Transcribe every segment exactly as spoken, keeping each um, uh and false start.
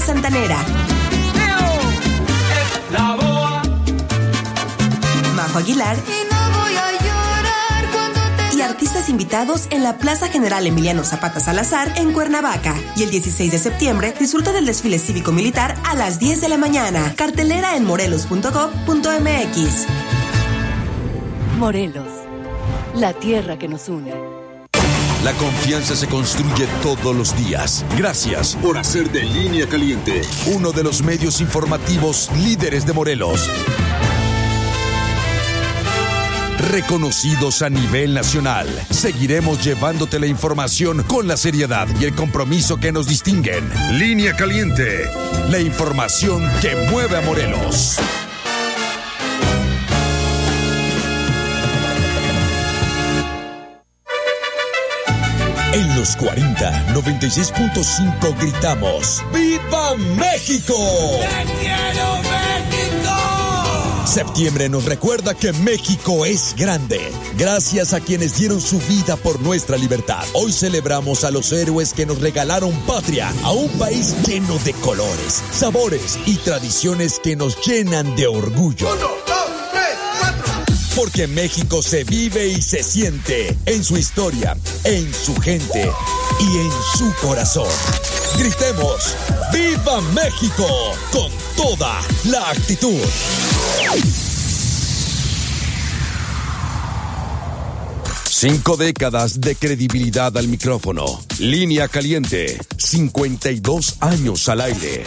Santanera. La boa. Majo Aguilar. Y no voy a llorar cuando te... Y artistas invitados en la Plaza General Emiliano Zapata Salazar en Cuernavaca. Y el dieciséis de septiembre disfruta del desfile cívico-militar a las diez de la mañana. Cartelera en morelos punto gob punto mx. Morelos, la tierra que nos une. La confianza se construye todos los días. Gracias por hacer de Línea Caliente uno de los medios informativos líderes de Morelos. Reconocidos a nivel nacional, seguiremos llevándote la información con la seriedad y el compromiso que nos distinguen. Línea Caliente, la información que mueve a Morelos. En los cuarenta, noventa y seis punto cinco gritamos ¡Viva México! ¡Te quiero, México! Septiembre nos recuerda que México es grande, gracias a quienes dieron su vida por nuestra libertad. Hoy celebramos a los héroes que nos regalaron patria, a un país lleno de colores, sabores y tradiciones que nos llenan de orgullo. Uno, dos, tres, cuatro. Porque México se vive y se siente en su historia, en su gente y en su corazón. Gritemos ¡Viva México! Con toda la actitud. Cinco décadas de credibilidad al micrófono. Línea Caliente. cincuenta y dos años al aire.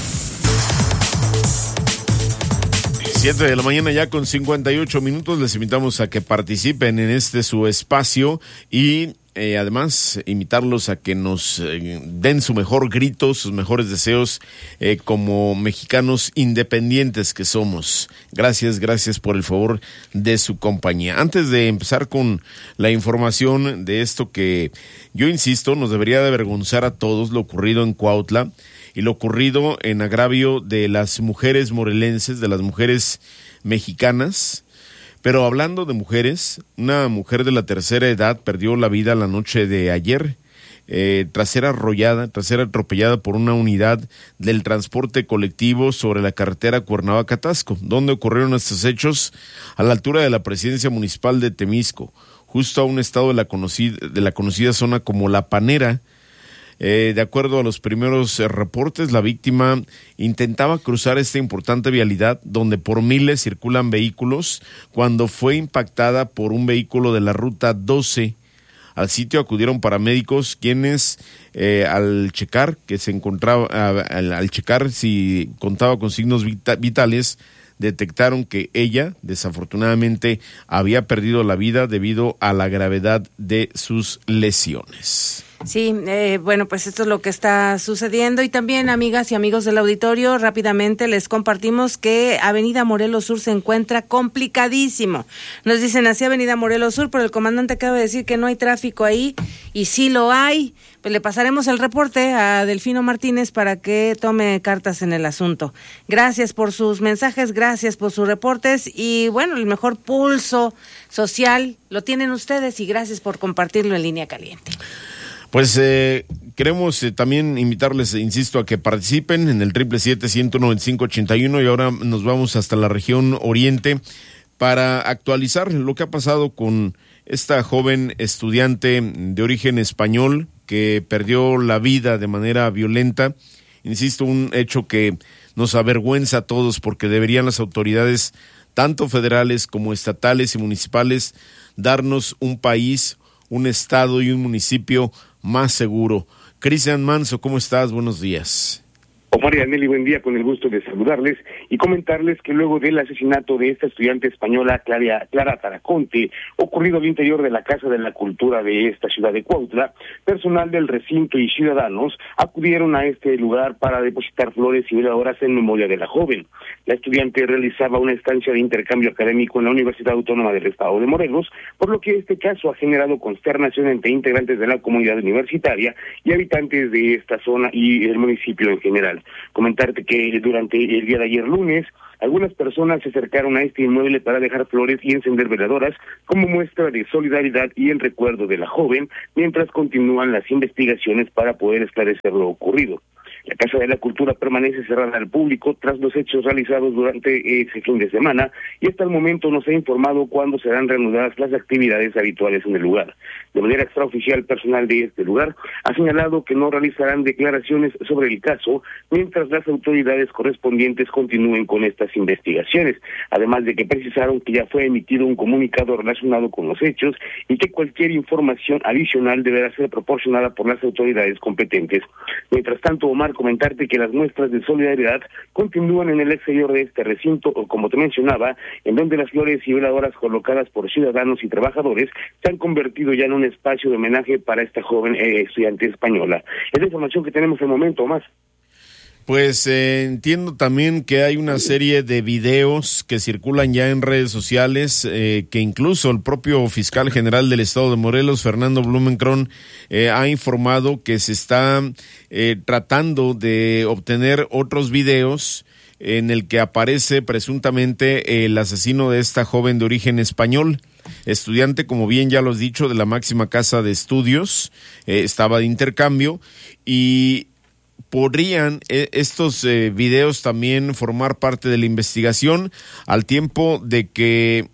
siete de la mañana ya con cincuenta y ocho minutos. Les invitamos a que participen en este su espacio y eh, además invitarlos a que nos eh, den su mejor grito, sus mejores deseos eh, como mexicanos independientes que somos. Gracias, gracias por el favor de su compañía. Antes de empezar con la información de esto que yo insisto, nos debería de avergonzar a todos lo ocurrido en Cuautla y lo ocurrido en agravio de las mujeres morelenses, de las mujeres mexicanas. Pero hablando de mujeres, una mujer de la tercera edad perdió la vida la noche de ayer, eh, tras ser arrollada, tras ser atropellada por una unidad del transporte colectivo sobre la carretera Cuernavaca-Tasco, donde ocurrieron estos hechos a la altura de la presidencia municipal de Temisco, justo a un estado de la conocida, de la conocida zona como La Panera. Eh, de acuerdo a los primeros eh, reportes, la víctima intentaba cruzar esta importante vialidad donde por miles circulan vehículos cuando fue impactada por un vehículo de la ruta doce. Al sitio acudieron paramédicos quienes eh, al checar que se encontraba al, al checar si contaba con signos vita- vitales detectaron que ella desafortunadamente había perdido la vida debido a la gravedad de sus lesiones. Sí, eh, bueno, pues esto es lo que está sucediendo y también, amigas y amigos del auditorio, rápidamente les compartimos que Avenida Morelos Sur se encuentra complicadísimo. Nos dicen así Avenida Morelos Sur, pero el comandante acaba de decir que no hay tráfico ahí y sí lo hay. Pues le pasaremos el reporte a Delfino Martínez para que tome cartas en el asunto. Gracias por sus mensajes, gracias por sus reportes y bueno, el mejor pulso social lo tienen ustedes y gracias por compartirlo en Línea Caliente. Pues eh, queremos eh, también invitarles, insisto, a que participen en el triple siete, ciento noventa y cinco, ochenta y uno y ahora nos vamos hasta la región oriente para actualizar lo que ha pasado con esta joven estudiante de origen español que perdió la vida de manera violenta. Insisto, un hecho que nos avergüenza a todos porque deberían las autoridades, tanto federales como estatales y municipales, darnos un país, un estado y un municipio más seguro. Cristian Manso, ¿cómo estás? Buenos días. Omar y Aneli, buen día, con el gusto de saludarles y comentarles que luego del asesinato de esta estudiante española, Clara, Clara Taraconte, ocurrido al interior de la Casa de la Cultura de esta ciudad de Cuautla, personal del recinto y ciudadanos acudieron a este lugar para depositar flores y veladoras en memoria de la joven. La estudiante realizaba una estancia de intercambio académico en la Universidad Autónoma del Estado de Morelos, por lo que este caso ha generado consternación entre integrantes de la comunidad universitaria y habitantes de esta zona y el municipio en general. Comentarte que durante el día de ayer lunes, algunas personas se acercaron a este inmueble para dejar flores y encender veladoras como muestra de solidaridad y en recuerdo de la joven, mientras continúan las investigaciones para poder esclarecer lo ocurrido. La Casa de la Cultura permanece cerrada al público tras los hechos realizados durante ese fin de semana y hasta el momento no se ha informado cuándo serán reanudadas las actividades habituales en el lugar. De manera extraoficial, personal de este lugar ha señalado que no realizarán declaraciones sobre el caso mientras las autoridades correspondientes continúen con estas investigaciones, además de que precisaron que ya fue emitido un comunicado relacionado con los hechos y que cualquier información adicional deberá ser proporcionada por las autoridades competentes. Mientras tanto, Omar, comentarte que las muestras de solidaridad continúan en el exterior de este recinto, como te mencionaba, en donde las flores y veladoras colocadas por ciudadanos y trabajadores se han convertido ya en un espacio de homenaje para esta joven eh, estudiante española. Es la información que tenemos en el momento, Omar. Pues eh, entiendo también que hay una serie de videos que circulan ya en redes sociales, eh, que incluso el propio fiscal general del estado de Morelos, Fernando Blumenkron, eh, ha informado que se está eh, tratando de obtener otros videos en el que aparece presuntamente el asesino de esta joven de origen español, estudiante, como bien ya lo has dicho, de la máxima casa de estudios, eh, estaba de intercambio, y podrían eh, estos eh, videos también formar parte de la investigación, al tiempo de que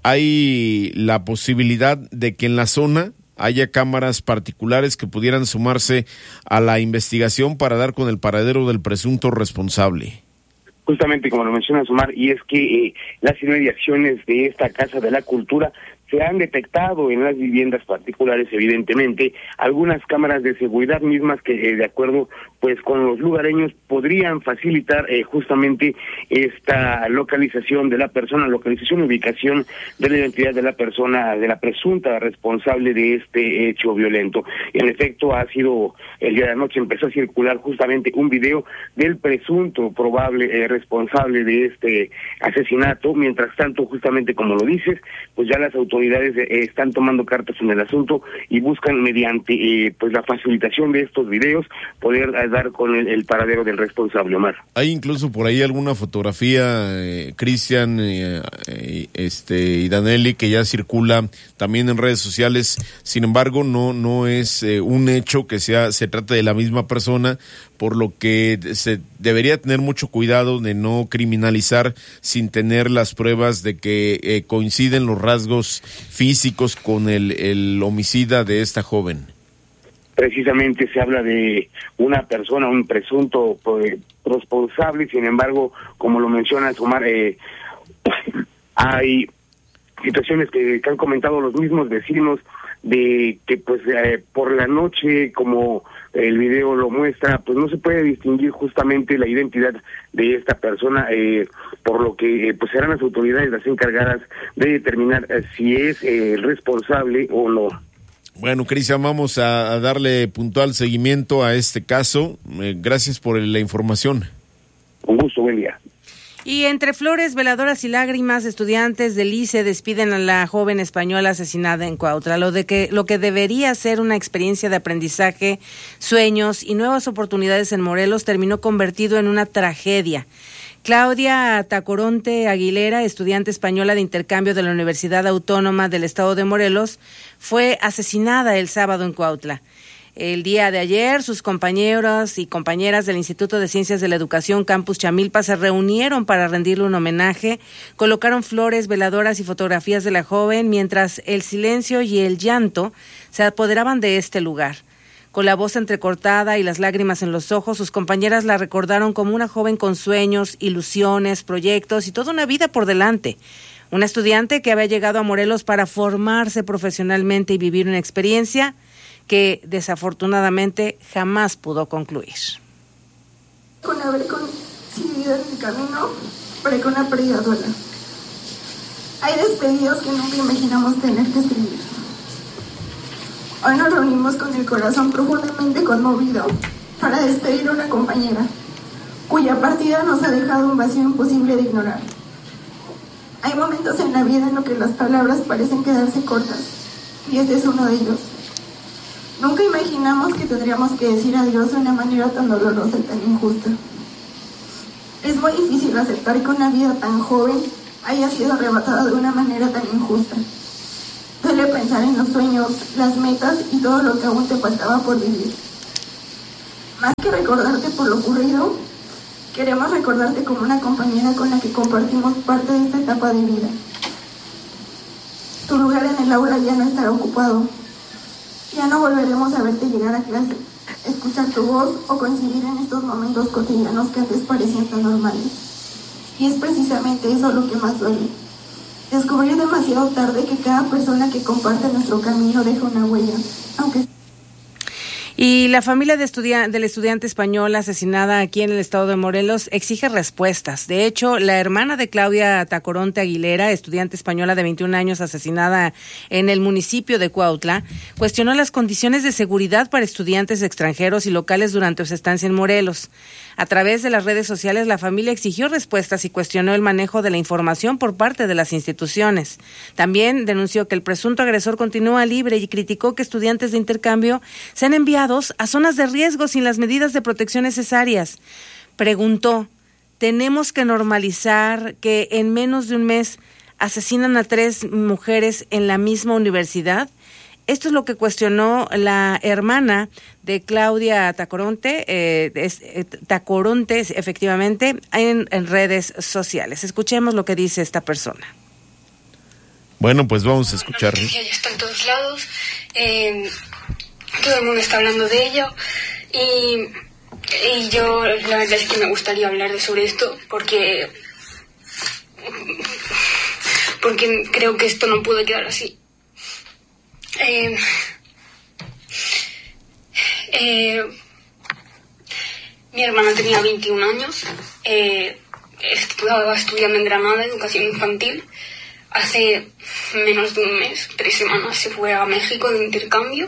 hay la posibilidad de que en la zona haya cámaras particulares que pudieran sumarse a la investigación para dar con el paradero del presunto responsable. Justamente como lo mencionas, Omar, y es que eh, las inmediaciones de esta Casa de la Cultura se han detectado en las viviendas particulares, evidentemente, algunas cámaras de seguridad mismas que, eh, de acuerdo pues con los lugareños, podrían facilitar eh, justamente esta localización de la persona, localización y ubicación de la identidad de la persona, de la presunta responsable de este hecho violento. En efecto, ha sido, el día de anoche empezó a circular justamente un video del presunto probable eh, responsable de este asesinato. Mientras tanto, justamente como lo dices, pues ya las autoridades eh, están tomando cartas en el asunto y buscan mediante eh, pues la facilitación de estos videos poder eh, dar con el, el paradero del responsable, Omar. Hay incluso por ahí alguna fotografía, eh, Cristian eh, eh, este, y Danelli, que ya circula también en redes sociales. Sin embargo, no no es eh, un hecho que sea se trate de la misma persona, por lo que se debería tener mucho cuidado de no criminalizar sin tener las pruebas de que eh, coinciden los rasgos físicos con el, el homicida de esta joven. Precisamente se habla de una persona, un presunto pues, responsable. Sin embargo, como lo mencionas, Omar, eh, hay situaciones que, que han comentado los mismos vecinos de que pues eh, por la noche, como el video lo muestra, pues no se puede distinguir justamente la identidad de esta persona, eh, por lo que eh, pues serán las autoridades las encargadas de determinar eh, si es eh, el responsable o no. Bueno, Cristian, vamos a, a darle puntual seguimiento a este caso. Eh, gracias por la información. Un gusto, buen día. Y entre flores, veladoras y lágrimas, estudiantes del I C E despiden a la joven española asesinada en Cuautla. Lo de que lo que debería ser una experiencia de aprendizaje, sueños y nuevas oportunidades en Morelos terminó convertido en una tragedia. Claudia Tacoronte Aguilera, estudiante española de intercambio de la Universidad Autónoma del Estado de Morelos, fue asesinada el sábado en Cuautla. El día de ayer, sus compañeros y compañeras del Instituto de Ciencias de la Educación Campus Chamilpa se reunieron para rendirle un homenaje, colocaron flores, veladoras y fotografías de la joven, mientras el silencio y el llanto se apoderaban de este lugar. Con la voz entrecortada y las lágrimas en los ojos, sus compañeras la recordaron como una joven con sueños, ilusiones, proyectos y toda una vida por delante. Una estudiante que había llegado a Morelos para formarse profesionalmente y vivir una experiencia que desafortunadamente jamás pudo concluir. Con haber coincidido en mi camino, pero con una pérdida duela. Hay despedidos que nunca imaginamos tener que escribir. Hoy nos reunimos con el corazón profundamente conmovido para despedir a una compañera, cuya partida nos ha dejado un vacío imposible de ignorar. Hay momentos en la vida en los que las palabras parecen quedarse cortas, y este es uno de ellos. Nunca imaginamos que tendríamos que decir adiós de una manera tan dolorosa y tan injusta. Es muy difícil aceptar que una vida tan joven haya sido arrebatada de una manera tan injusta. Duele pensar en los sueños, las metas y todo lo que aún te faltaba por vivir. Más que recordarte por lo ocurrido, queremos recordarte como una compañera con la que compartimos parte de esta etapa de vida. Tu lugar en el aula ya no estará ocupado. Ya no volveremos a verte llegar a clase, escuchar tu voz o coincidir en estos momentos cotidianos que antes parecían tan normales. Y es precisamente eso lo que más duele. Descubrir demasiado tarde que cada persona que comparte nuestro camino deja una huella, aunque... Y la familia de estudia- del estudiante español asesinada aquí en el estado de Morelos exige respuestas. De hecho, la hermana de Claudia Tacoronte Aguilera, estudiante española de veintiún años asesinada en el municipio de Cuautla, cuestionó las condiciones de seguridad para estudiantes extranjeros y locales durante su estancia en Morelos. A través de las redes sociales, la familia exigió respuestas y cuestionó el manejo de la información por parte de las instituciones. También denunció que el presunto agresor continúa libre y criticó que estudiantes de intercambio sean enviados a zonas de riesgo sin las medidas de protección necesarias. Preguntó, ¿tenemos que normalizar que en menos de un mes asesinan a tres mujeres en la misma universidad? Esto es lo que cuestionó la hermana de Claudia Tacoronte, eh, es, eh, Tacoronte, efectivamente, en, en redes sociales. Escuchemos lo que dice esta persona. Bueno, pues vamos a escuchar. La noticia ya está en todos lados, eh, todo el mundo está hablando de ello y, y yo la verdad es que me gustaría hablar de sobre esto porque, porque creo que esto no puede quedar así. Eh, eh, mi hermana tenía veintiún años, eh, estaba estudiando en Granada, educación infantil. Hace menos de un mes, tres semanas, se fue a México de intercambio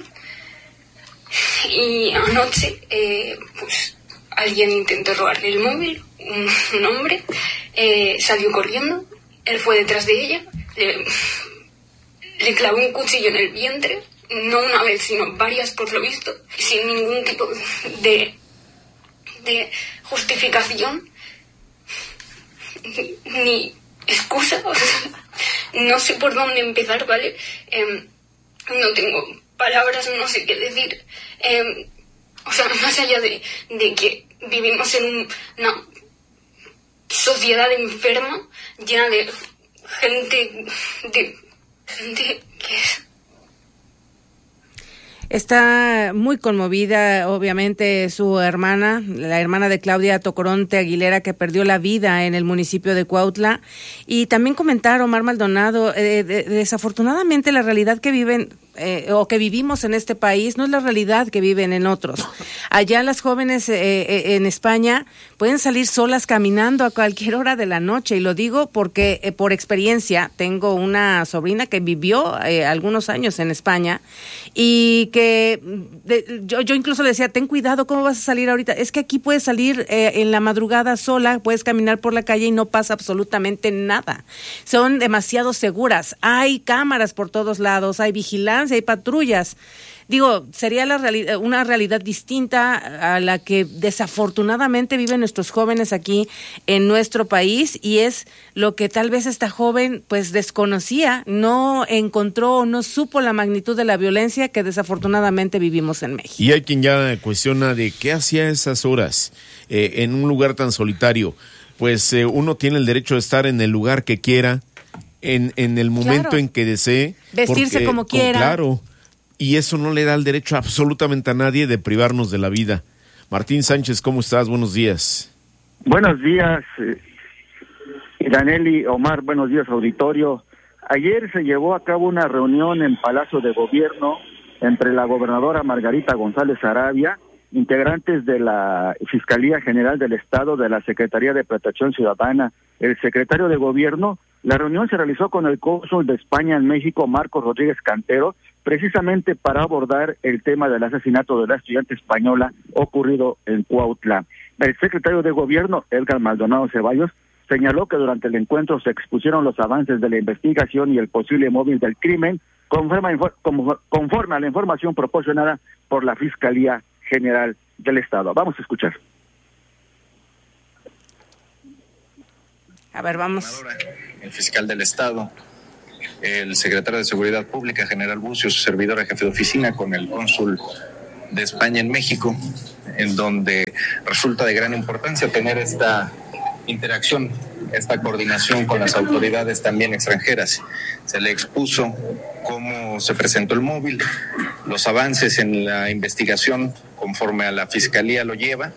y anoche eh, pues alguien intentó robarle el móvil, un, un hombre, eh, salió corriendo, él fue detrás de ella, le... Le clavó un cuchillo en el vientre, no una vez, sino varias por lo visto, sin ningún tipo de, de justificación, ni excusa. O sea, no sé por dónde empezar, ¿vale? Eh, no tengo palabras, no sé qué decir. Eh, o sea, más allá de, de que vivimos en un, una sociedad enferma, llena de gente de... gente que es... Está muy conmovida, obviamente, su hermana, la hermana de Claudia Tacoronte Aguilera, que perdió la vida en el municipio de Cuautla. Y también comentar, Omar Maldonado, eh, de, desafortunadamente la realidad que viven eh, o que vivimos en este país no es la realidad que viven en otros. Allá las jóvenes eh, eh, en España pueden salir solas caminando a cualquier hora de la noche, y lo digo porque eh, por experiencia tengo una sobrina que vivió eh, algunos años en España y que de, yo, yo incluso le decía, ten cuidado, ¿cómo vas a salir ahorita? Es que aquí puedes salir eh, en la madrugada sola, puedes caminar por la calle y no pasa absolutamente nada. Son demasiado seguras, hay cámaras por todos lados, hay vigilancia, hay patrullas. Digo, sería la reali- una realidad distinta a la que desafortunadamente viven nuestros jóvenes aquí en nuestro país, y es lo que tal vez esta joven pues desconocía, no encontró, no supo la magnitud de la violencia que desafortunadamente vivimos en México. Y hay quien ya cuestiona de qué hacía a esas horas eh, en un lugar tan solitario. Pues eh, uno tiene el derecho de estar en el lugar que quiera, en, en el momento Claro. en que desee. Vestirse porque, como quiera. Claro. Y eso no le da el derecho absolutamente a nadie de privarnos de la vida. Martín Sánchez, ¿cómo estás? Buenos días. Buenos días, eh, Iraneli, Omar, buenos días, auditorio. Ayer se llevó a cabo una reunión en Palacio de Gobierno entre la gobernadora Margarita González Arabia, integrantes de la Fiscalía General del Estado, de la Secretaría de Protección Ciudadana, el secretario de Gobierno. La reunión se realizó con el cónsul de España en México, Marcos Rodríguez Cantero, precisamente para abordar el tema del asesinato de la estudiante española ocurrido en Cuautla. El secretario de Gobierno, Edgar Maldonado Ceballos, señaló que durante el encuentro se expusieron los avances de la investigación y el posible móvil del crimen, conforme, conforme a la información proporcionada por la Fiscalía General del Estado. Vamos a escuchar. A ver, vamos. El fiscal del Estado, el secretario de Seguridad Pública, general Bucio, su servidora jefe de oficina, con el cónsul de España en México, en donde resulta de gran importancia tener esta interacción, esta coordinación con las autoridades también extranjeras. Se le expuso cómo se presentó el móvil, los avances en la investigación conforme a la Fiscalía lo lleva.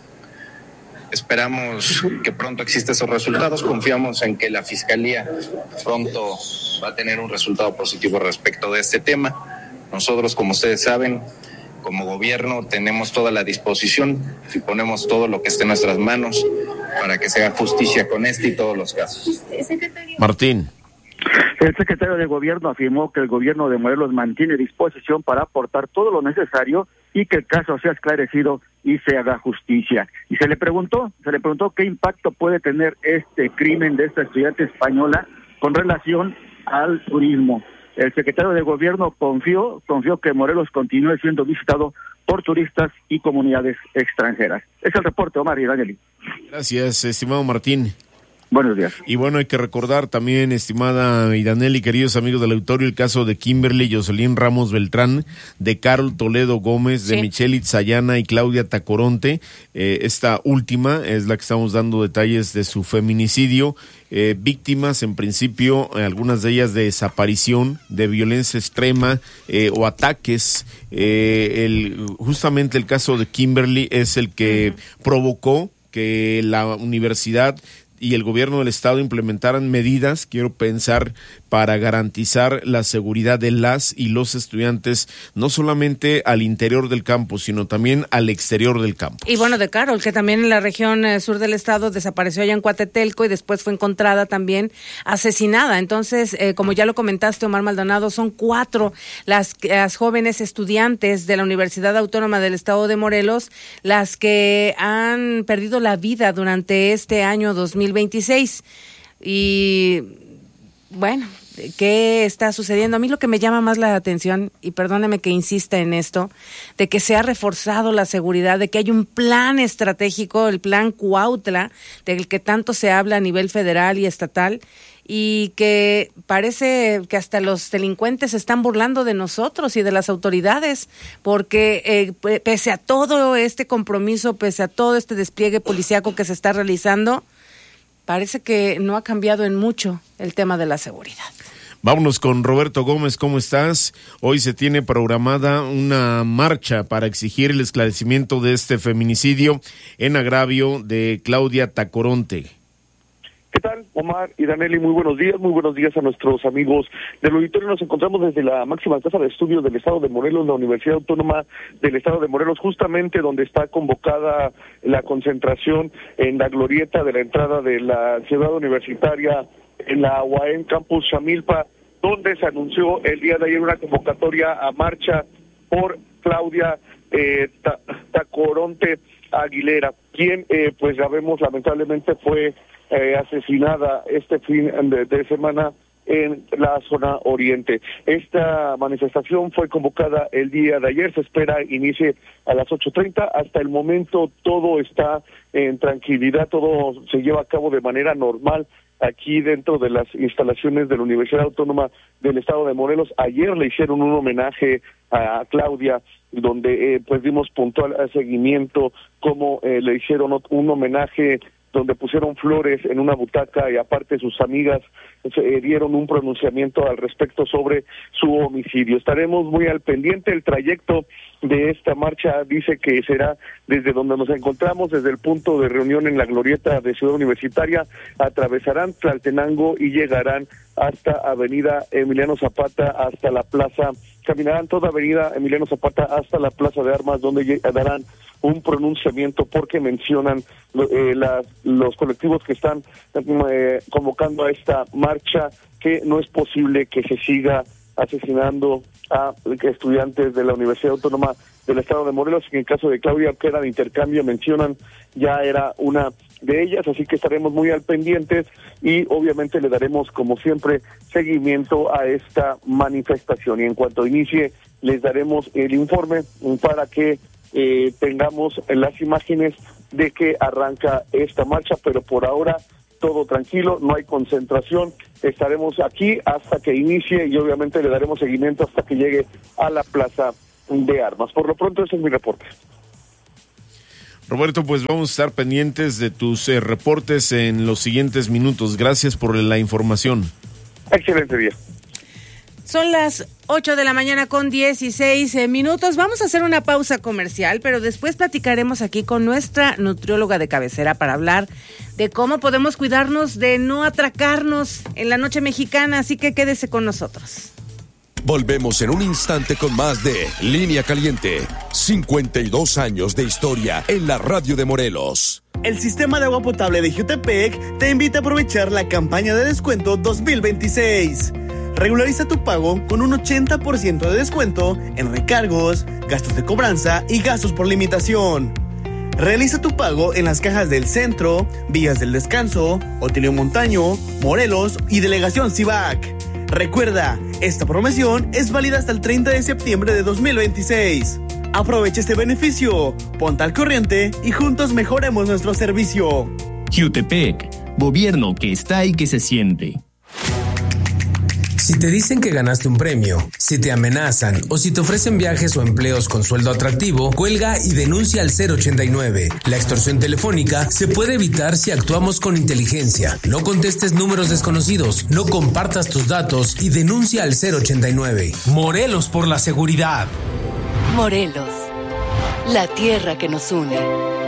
Esperamos que pronto existan esos resultados. Confiamos en que la Fiscalía pronto va a tener un resultado positivo respecto de este tema. Nosotros, como ustedes saben, como gobierno tenemos toda la disposición y ponemos todo lo que esté en nuestras manos para que se haga justicia con este y todos los casos. Martín. El secretario de Gobierno afirmó que el gobierno de Morelos mantiene disposición para aportar todo lo necesario y que el caso sea esclarecido y se haga justicia. Y se le preguntó, se le preguntó qué impacto puede tener este crimen de esta estudiante española con relación al turismo. El secretario de Gobierno confió, confió que Morelos continúe siendo visitado por turistas y comunidades extranjeras. Es el reporte, Omar y Danieli. Gracias, estimado Martín. Buenos días. Y bueno, hay que recordar también, estimada Idaneli, queridos amigos del auditorio, el caso de Kimberly Jocelyn Ramos Beltrán, de Carol Toledo Gómez, de sí. Michelle Itzayana y Claudia Tacoronte. Eh, esta última es la que estamos dando detalles de su feminicidio. Eh, víctimas, en principio, eh, algunas de ellas de desaparición, de violencia extrema eh, o ataques. Eh, el, justamente el caso de Kimberly es el que uh-huh. provocó que la universidad y el gobierno del estado implementaran medidas, quiero pensar, para garantizar la seguridad de las y los estudiantes, no solamente al interior del campus, sino también al exterior del campus. Y bueno, de Carol, que también en la región eh, sur del estado desapareció allá en Coatetelco y después fue encontrada también asesinada. Entonces, eh, como ya lo comentaste, Omar Maldonado, son cuatro las, las jóvenes estudiantes de la Universidad Autónoma del Estado de Morelos las que han perdido la vida durante este año dos mil veintiséis. Y bueno, ¿qué está sucediendo? A mí lo que me llama más la atención, y perdóneme que insista en esto, de que se ha reforzado la seguridad, de que hay un plan estratégico, el plan Cuautla, del que tanto se habla a nivel federal y estatal, y que parece que hasta los delincuentes se están burlando de nosotros y de las autoridades, porque eh, pese a todo este compromiso, pese a todo este despliegue policíaco que se está realizando, parece que no ha cambiado en mucho el tema de la seguridad. Vámonos con Roberto Gómez, ¿cómo estás? Hoy se tiene programada una marcha para exigir el esclarecimiento de este feminicidio en agravio de Claudia Tacoronte. ¿Qué tal, Omar y Daneli? Muy buenos días, muy buenos días a nuestros amigos del auditorio. Nos encontramos desde la máxima casa de estudios del Estado de Morelos, la Universidad Autónoma del Estado de Morelos, justamente donde está convocada la concentración en la glorieta de la entrada de la ciudad universitaria en la U A M Campus Xamilpa, donde se anunció el día de ayer una convocatoria a marcha por Claudia eh, Tacoronte Aguilera, quien, eh, pues ya vemos, lamentablemente fue Eh, asesinada este fin de, de semana en la zona oriente. Esta manifestación fue convocada el día de ayer, se espera inicie a las ocho treinta. Hasta el momento todo está en tranquilidad, todo se lleva a cabo de manera normal aquí dentro de las instalaciones de la Universidad Autónoma del Estado de Morelos. Ayer le hicieron un homenaje a Claudia, donde eh, pues dimos puntual seguimiento, como eh, le hicieron un homenaje donde pusieron flores en una butaca y aparte sus amigas eh, dieron un pronunciamiento al respecto sobre su homicidio. Estaremos muy al pendiente. El trayecto de esta marcha dice que será desde donde nos encontramos, desde el punto de reunión en la glorieta de Ciudad Universitaria, atravesarán Tlaltenango y llegarán hasta Avenida Emiliano Zapata, hasta la plaza, caminarán toda Avenida Emiliano Zapata hasta la Plaza de Armas, donde darán un pronunciamiento porque mencionan eh, la, los colectivos que están eh, convocando a esta marcha que no es posible que se siga asesinando a estudiantes de la Universidad Autónoma del Estado de Morelos, y que en caso de Claudia, que era de intercambio, mencionan, ya era una de ellas, así que estaremos muy al pendientes y obviamente le daremos, como siempre, seguimiento a esta manifestación, y en cuanto inicie les daremos el informe para que eh, tengamos las imágenes de que arranca esta marcha, pero por ahora todo tranquilo, no hay concentración, estaremos aquí hasta que inicie y obviamente le daremos seguimiento hasta que llegue a la Plaza de armas. Por lo pronto, ese es mi reporte. Roberto, pues vamos a estar pendientes de tus eh, reportes en los siguientes minutos. Gracias por la información. Excelente día. Son las ocho de la mañana con dieciséis minutos. Vamos a hacer una pausa comercial, pero después platicaremos aquí con nuestra nutrióloga de cabecera para hablar de cómo podemos cuidarnos de no atracarnos en la noche mexicana, así que quédese con nosotros. Volvemos en un instante con más de Línea Caliente. cincuenta y dos años de historia en la radio de Morelos. El sistema de agua potable de Jutepec te invita a aprovechar la campaña de descuento dos mil veintiséis. Regulariza tu pago con un ochenta por ciento de descuento en recargos, gastos de cobranza y gastos por limitación. Realiza tu pago en las cajas del Centro, Villas del Descanso, Otilio Montaño, Morelos y Delegación Cibac. Recuerda, esta promoción es válida hasta el treinta de septiembre de dos mil veintiséis. Aprovecha este beneficio, ponte al corriente y juntos mejoremos nuestro servicio. Jutepec, gobierno que está y que se siente. Si te dicen que ganaste un premio, si te amenazan o si te ofrecen viajes o empleos con sueldo atractivo, cuelga y denuncia al cero ochenta y nueve. La extorsión telefónica se puede evitar si actuamos con inteligencia. No contestes números desconocidos, no compartas tus datos y denuncia al cero ochenta y nueve. Morelos por la seguridad. Morelos, la tierra que nos une.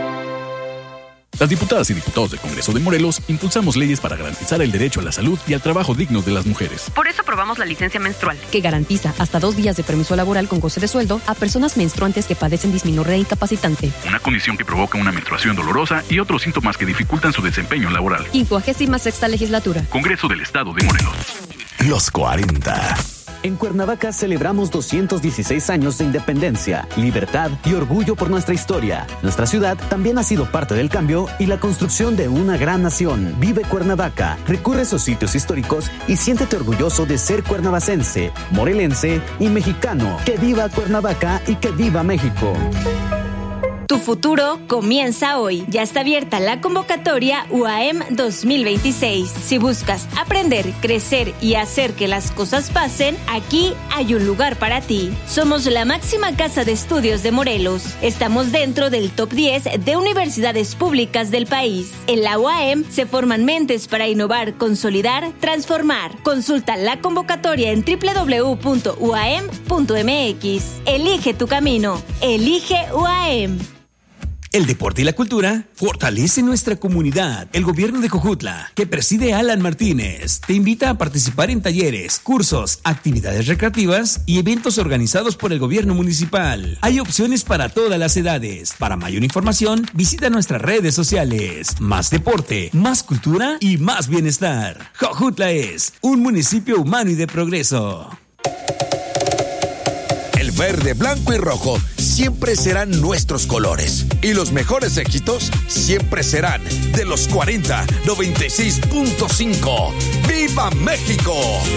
Las diputadas y diputados del Congreso de Morelos impulsamos leyes para garantizar el derecho a la salud y al trabajo digno de las mujeres. Por eso aprobamos la licencia menstrual, que garantiza hasta dos días de permiso laboral con goce de sueldo a personas menstruantes que padecen dismenorrea incapacitante. Una condición que provoca una menstruación dolorosa y otros síntomas que dificultan su desempeño laboral. quincuagésima sexta legislatura. Congreso del Estado de Morelos. Los cuarenta. En Cuernavaca celebramos doscientos dieciséis años de independencia, libertad y orgullo por nuestra historia. Nuestra ciudad también ha sido parte del cambio y la construcción de una gran nación. Vive Cuernavaca, recorre esos sitios históricos y siéntete orgulloso de ser cuernavacense, morelense y mexicano. ¡Que viva Cuernavaca y que viva México! Tu futuro comienza hoy. Ya está abierta la convocatoria U A M dos mil veintiséis. Si buscas aprender, crecer y hacer que las cosas pasen, aquí hay un lugar para ti. Somos la máxima casa de estudios de Morelos. Estamos dentro del top diez de universidades públicas del país. En la U A M se forman mentes para innovar, consolidar, transformar. Consulta la convocatoria en doble u doble u doble u punto u a m punto m x. Elige tu camino. Elige U A M. El deporte y la cultura fortalecen nuestra comunidad. El gobierno de Jojutla, que preside Alan Martínez, te invita a participar en talleres, cursos, actividades recreativas y eventos organizados por el gobierno municipal. Hay opciones para todas las edades. Para mayor información, visita nuestras redes sociales. Más deporte, más cultura y más bienestar. Jojutla es un municipio humano y de progreso. El verde, blanco y rojo siempre serán nuestros colores. Y los mejores éxitos siempre serán de los cuarenta noventa y seis punto cinco. ¡Viva México!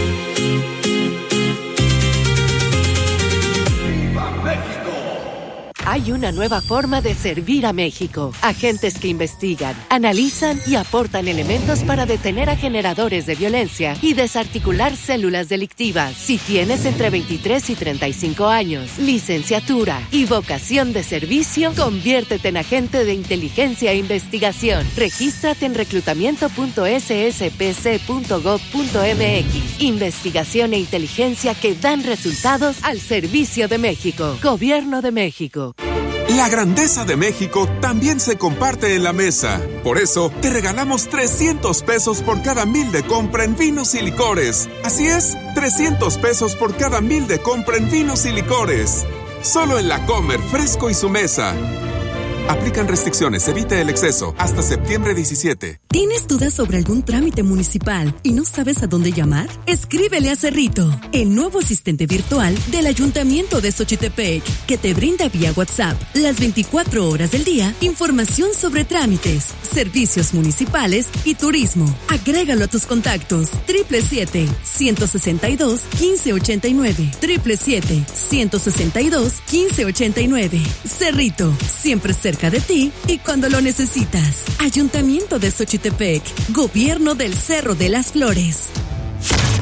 Hay una nueva forma de servir a México. Agentes que investigan, analizan y aportan elementos para detener a generadores de violencia y desarticular células delictivas. Si tienes entre veintitrés y treinta y cinco años, licenciatura y vocación de servicio, conviértete en agente de inteligencia e investigación. Regístrate en reclutamiento punto s s p c punto gov punto m x. Investigación e inteligencia que dan resultados al servicio de México. Gobierno de México. La grandeza de México también se comparte en la mesa. Por eso, te regalamos trescientos pesos por cada mil de compra en vinos y licores. Así es, trescientos pesos por cada mil de compra en vinos y licores. Solo en La Comer, Fresco y Su Mesa. Aplican restricciones, evita el exceso. Hasta septiembre diecisiete. ¿Tienes dudas sobre algún trámite municipal y no sabes a dónde llamar? Escríbele a Cerrito, el nuevo asistente virtual del Ayuntamiento de Xochitepec, que te brinda vía WhatsApp las veinticuatro horas del día información sobre trámites, servicios municipales y turismo. Agrégalo a tus contactos. Triple siete, ciento sesenta y dos, quince ochenta y nueve. Triple siete, ciento sesenta y dos, quince ochenta y nueve. Cerrito, siempre cerca de ti y cuando lo necesitas. Ayuntamiento de Xochitepec, Gobierno del Cerro de las Flores.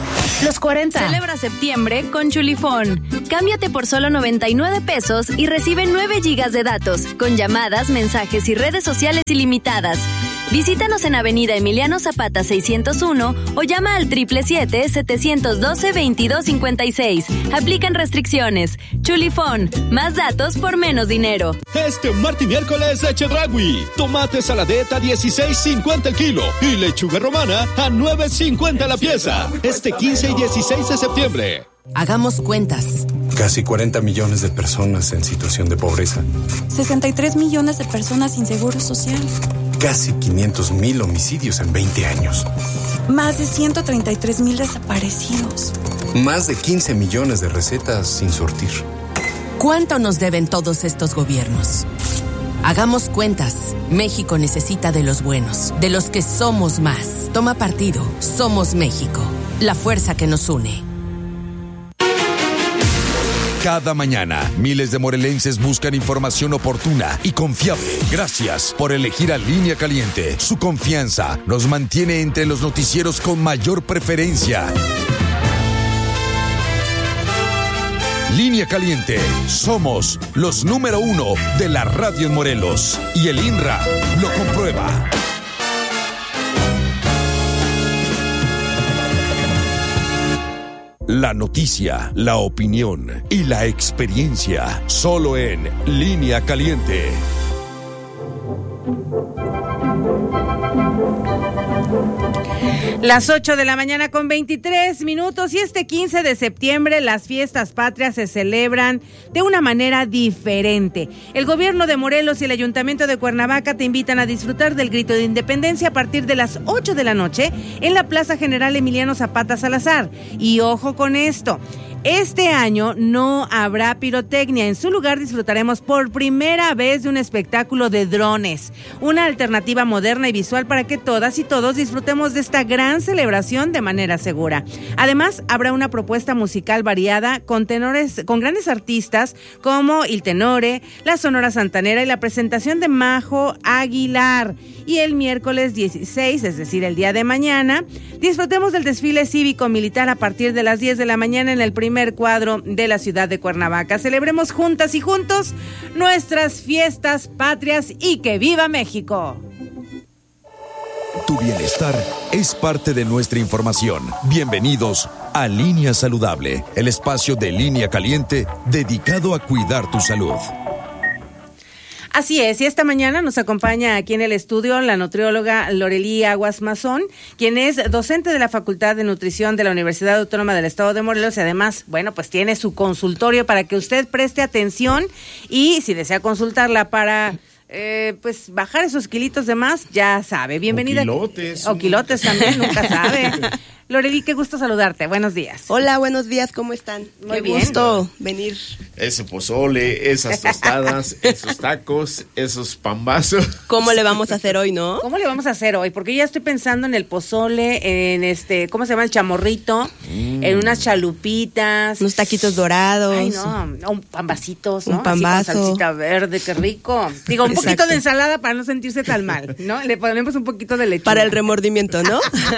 Los cuarenta. Celebra septiembre con Chulifón. Cámbiate por solo noventa y nueve pesos y recibe nueve gigas de datos, con llamadas, mensajes y redes sociales ilimitadas. Visítanos en Avenida Emiliano Zapata seiscientos uno o llama al siete siete siete, siete uno dos, veintidós cincuenta y seis. Aplican restricciones. Chulifón, más datos por menos dinero. Este martes y miércoles de Chedraui. Tomate saladeta dieciséis cincuenta el kilo y lechuga romana a nueve cincuenta la pieza. Este quince y dieciséis de septiembre. Hagamos cuentas. Casi cuarenta millones de personas en situación de pobreza. sesenta y tres millones de personas sin seguro social. Casi quinientos mil homicidios en veinte años. Más de ciento treinta y tres mil desaparecidos. Más de quince millones de recetas sin surtir. ¿Cuánto nos deben todos estos gobiernos? Hagamos cuentas. México necesita de los buenos, de los que somos más. Toma partido. Somos México. La fuerza que nos une. Cada mañana, miles de morelenses buscan información oportuna y confiable. Gracias por elegir a Línea Caliente. Su confianza nos mantiene entre los noticieros con mayor preferencia. Línea Caliente. Somos los número uno de la radio en Morelos. Y el INRA lo comprueba. La noticia, la opinión y la experiencia, solo en Línea Caliente. Las ocho de la mañana con veintitrés minutos y este quince de septiembre las fiestas patrias se celebran de una manera diferente. El gobierno de Morelos y el ayuntamiento de Cuernavaca te invitan a disfrutar del grito de independencia a partir de las ocho de la noche en la Plaza General Emiliano Zapata Salazar. Y ojo con esto. Este año no habrá pirotecnia. En su lugar disfrutaremos por primera vez de un espectáculo de drones. Una alternativa moderna y visual para que todas y todos disfrutemos de esta gran celebración de manera segura. Además, habrá una propuesta musical variada con tenores, con grandes artistas como Il Tenore, la Sonora Santanera y la presentación de Majo Aguilar. Y el miércoles dieciséis, es decir, el día de mañana, disfrutemos del desfile cívico-militar a partir de las diez de la mañana en el primer cuadro de la ciudad de Cuernavaca. Celebremos juntas y juntos nuestras fiestas patrias y que viva México. Tu bienestar es parte de nuestra información. Bienvenidos a Línea Saludable, el espacio de Línea Caliente dedicado a cuidar tu salud. Así es, y esta mañana nos acompaña aquí en el estudio la nutrióloga Lorelí Aguas Mazón, quien es docente de la Facultad de Nutrición de la Universidad Autónoma del Estado de Morelos y además, bueno, pues tiene su consultorio para que usted preste atención y si desea consultarla para... Eh, pues bajar esos kilitos de más, ya sabe. Bienvenida. O quilotes. O quilotes también, nunca sabe. Lorelí, qué gusto saludarte. Buenos días. Hola, buenos días, ¿cómo están? Muy qué bien. gusto venir. Ese pozole, esas tostadas, esos tacos, esos pambazos. ¿Cómo le vamos a hacer hoy, no? ¿Cómo le vamos a hacer hoy? Porque ya estoy pensando en el pozole, en este, ¿cómo se llama? El chamorrito, mm. en unas chalupitas. Unos taquitos dorados. Ay, no, un pambacitos, ¿no? Un pambazo. Así con salsita verde, qué rico. Digo, un Exacto. poquito de ensalada para no sentirse tan mal, ¿no? Le ponemos un poquito de lechuga. Para el remordimiento, ¿no?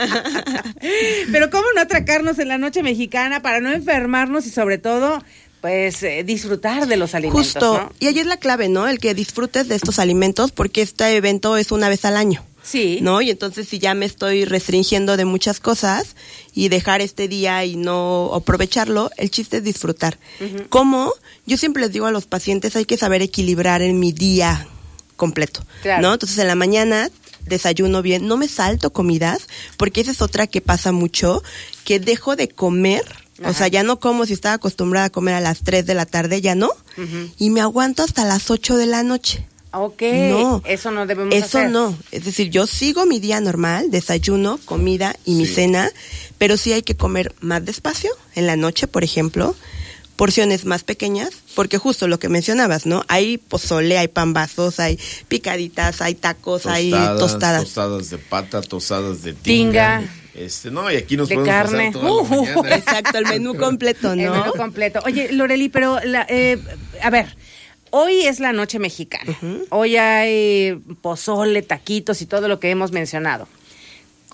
Pero cómo no atracarnos en la noche mexicana para no enfermarnos y sobre todo, pues, eh, disfrutar de los alimentos, Justo, ¿no? Y ahí es la clave, ¿no? El que disfrutes de estos alimentos porque este evento es una vez al año. Sí. ¿No? Y entonces si ya me estoy restringiendo de muchas cosas y dejar este día y no aprovecharlo, el chiste es disfrutar. Uh-huh. ¿Cómo? Yo siempre les digo a los pacientes, hay que saber equilibrar en mi día completo, claro. ¿No? Entonces en la mañana desayuno bien, no me salto comidas, porque esa es otra que pasa mucho, que dejo de comer, Ajá. o sea, ya no como si estaba acostumbrada a comer a las tres de la tarde, ya no, uh-huh. y me aguanto hasta las ocho de la noche. Ok, no, eso no debemos eso hacer. Eso no, es decir, yo sigo mi día normal, desayuno, comida y mi sí. cena, pero sí hay que comer más despacio, en la noche, por ejemplo, porciones más pequeñas, porque justo lo que mencionabas, ¿no? Hay pozole, hay pambazos, hay picaditas, hay tacos, tostadas, hay tostadas. Tostadas de pata, tostadas de tinga. tinga. Este, no, y aquí nos de podemos carne. pasar toda la uh, mañana. Exacto, el menú completo, ¿no? El menú completo. Oye, Lorelí, pero, la, eh, a ver, hoy es la noche mexicana. Uh-huh. Hoy hay pozole, taquitos y todo lo que hemos mencionado.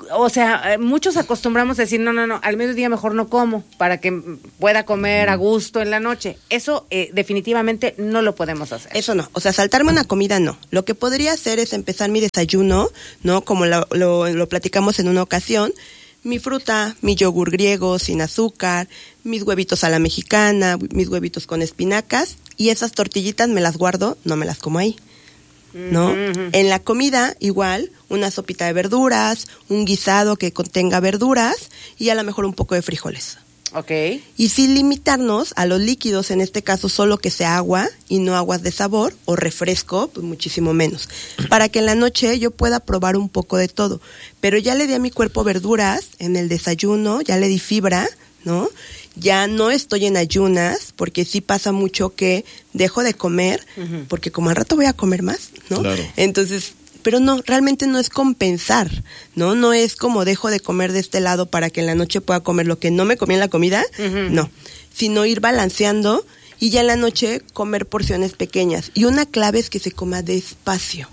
o sea, muchos acostumbramos a decir, no, no, no, al mediodía mejor no como, para que pueda comer a gusto en la noche. Eso eh, definitivamente no lo podemos hacer. Eso no, o sea, saltarme una comida no. Lo que podría hacer es empezar mi desayuno, ¿no? Como lo, lo, lo platicamos en una ocasión, mi fruta, mi yogur griego sin azúcar, mis huevitos a la mexicana, mis huevitos con espinacas, y esas tortillitas me las guardo, no me las como ahí, ¿no? Uh-huh. En la comida, igual, una sopita de verduras, un guisado que contenga verduras y a lo mejor un poco de frijoles. Okay. Y sin limitarnos a los líquidos, en este caso solo que sea agua y no aguas de sabor o refresco, pues muchísimo menos, para que en la noche yo pueda probar un poco de todo. Pero ya le di a mi cuerpo verduras en el desayuno, ya le di fibra, ¿no? Ya no estoy en ayunas, porque sí pasa mucho que dejo de comer, uh-huh. porque como al rato voy a comer más, ¿no? Claro. Entonces, pero no, realmente no es compensar, ¿no? No es como dejo de comer de este lado para que en la noche pueda comer lo que no me comí en la comida, uh-huh. no, sino ir balanceando y ya en la noche comer porciones pequeñas. Y una clave es que se coma despacio,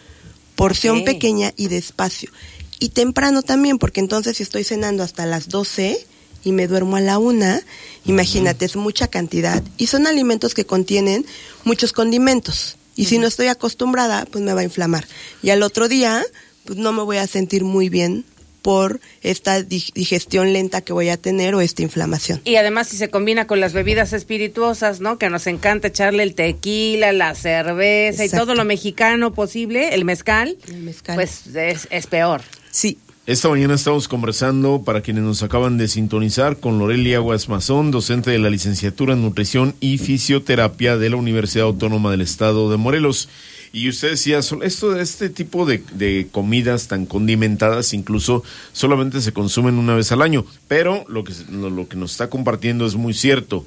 porción okay. pequeña y despacio. Y temprano también, porque entonces si estoy cenando hasta las doce y me duermo a la una, imagínate, es mucha cantidad. Y son alimentos que contienen muchos condimentos. Y uh-huh. si no estoy acostumbrada, pues me va a inflamar. Y al otro día, pues no me voy a sentir muy bien por esta digestión lenta que voy a tener o esta inflamación. Y además si se combina con las bebidas espirituosas, ¿no? Que nos encanta echarle el tequila, la cerveza Exacto. y todo lo mexicano posible, el mezcal, el mezcal. Pues es, es peor. Sí. Esta mañana estamos conversando, para quienes nos acaban de sintonizar, con Lorelia Guasmazón, docente de la licenciatura en Nutrición y Fisioterapia de la Universidad Autónoma del Estado de Morelos. Y usted decía, esto de este tipo de, de comidas tan condimentadas incluso solamente se consumen una vez al año, pero lo que, lo, lo que nos está compartiendo es muy cierto.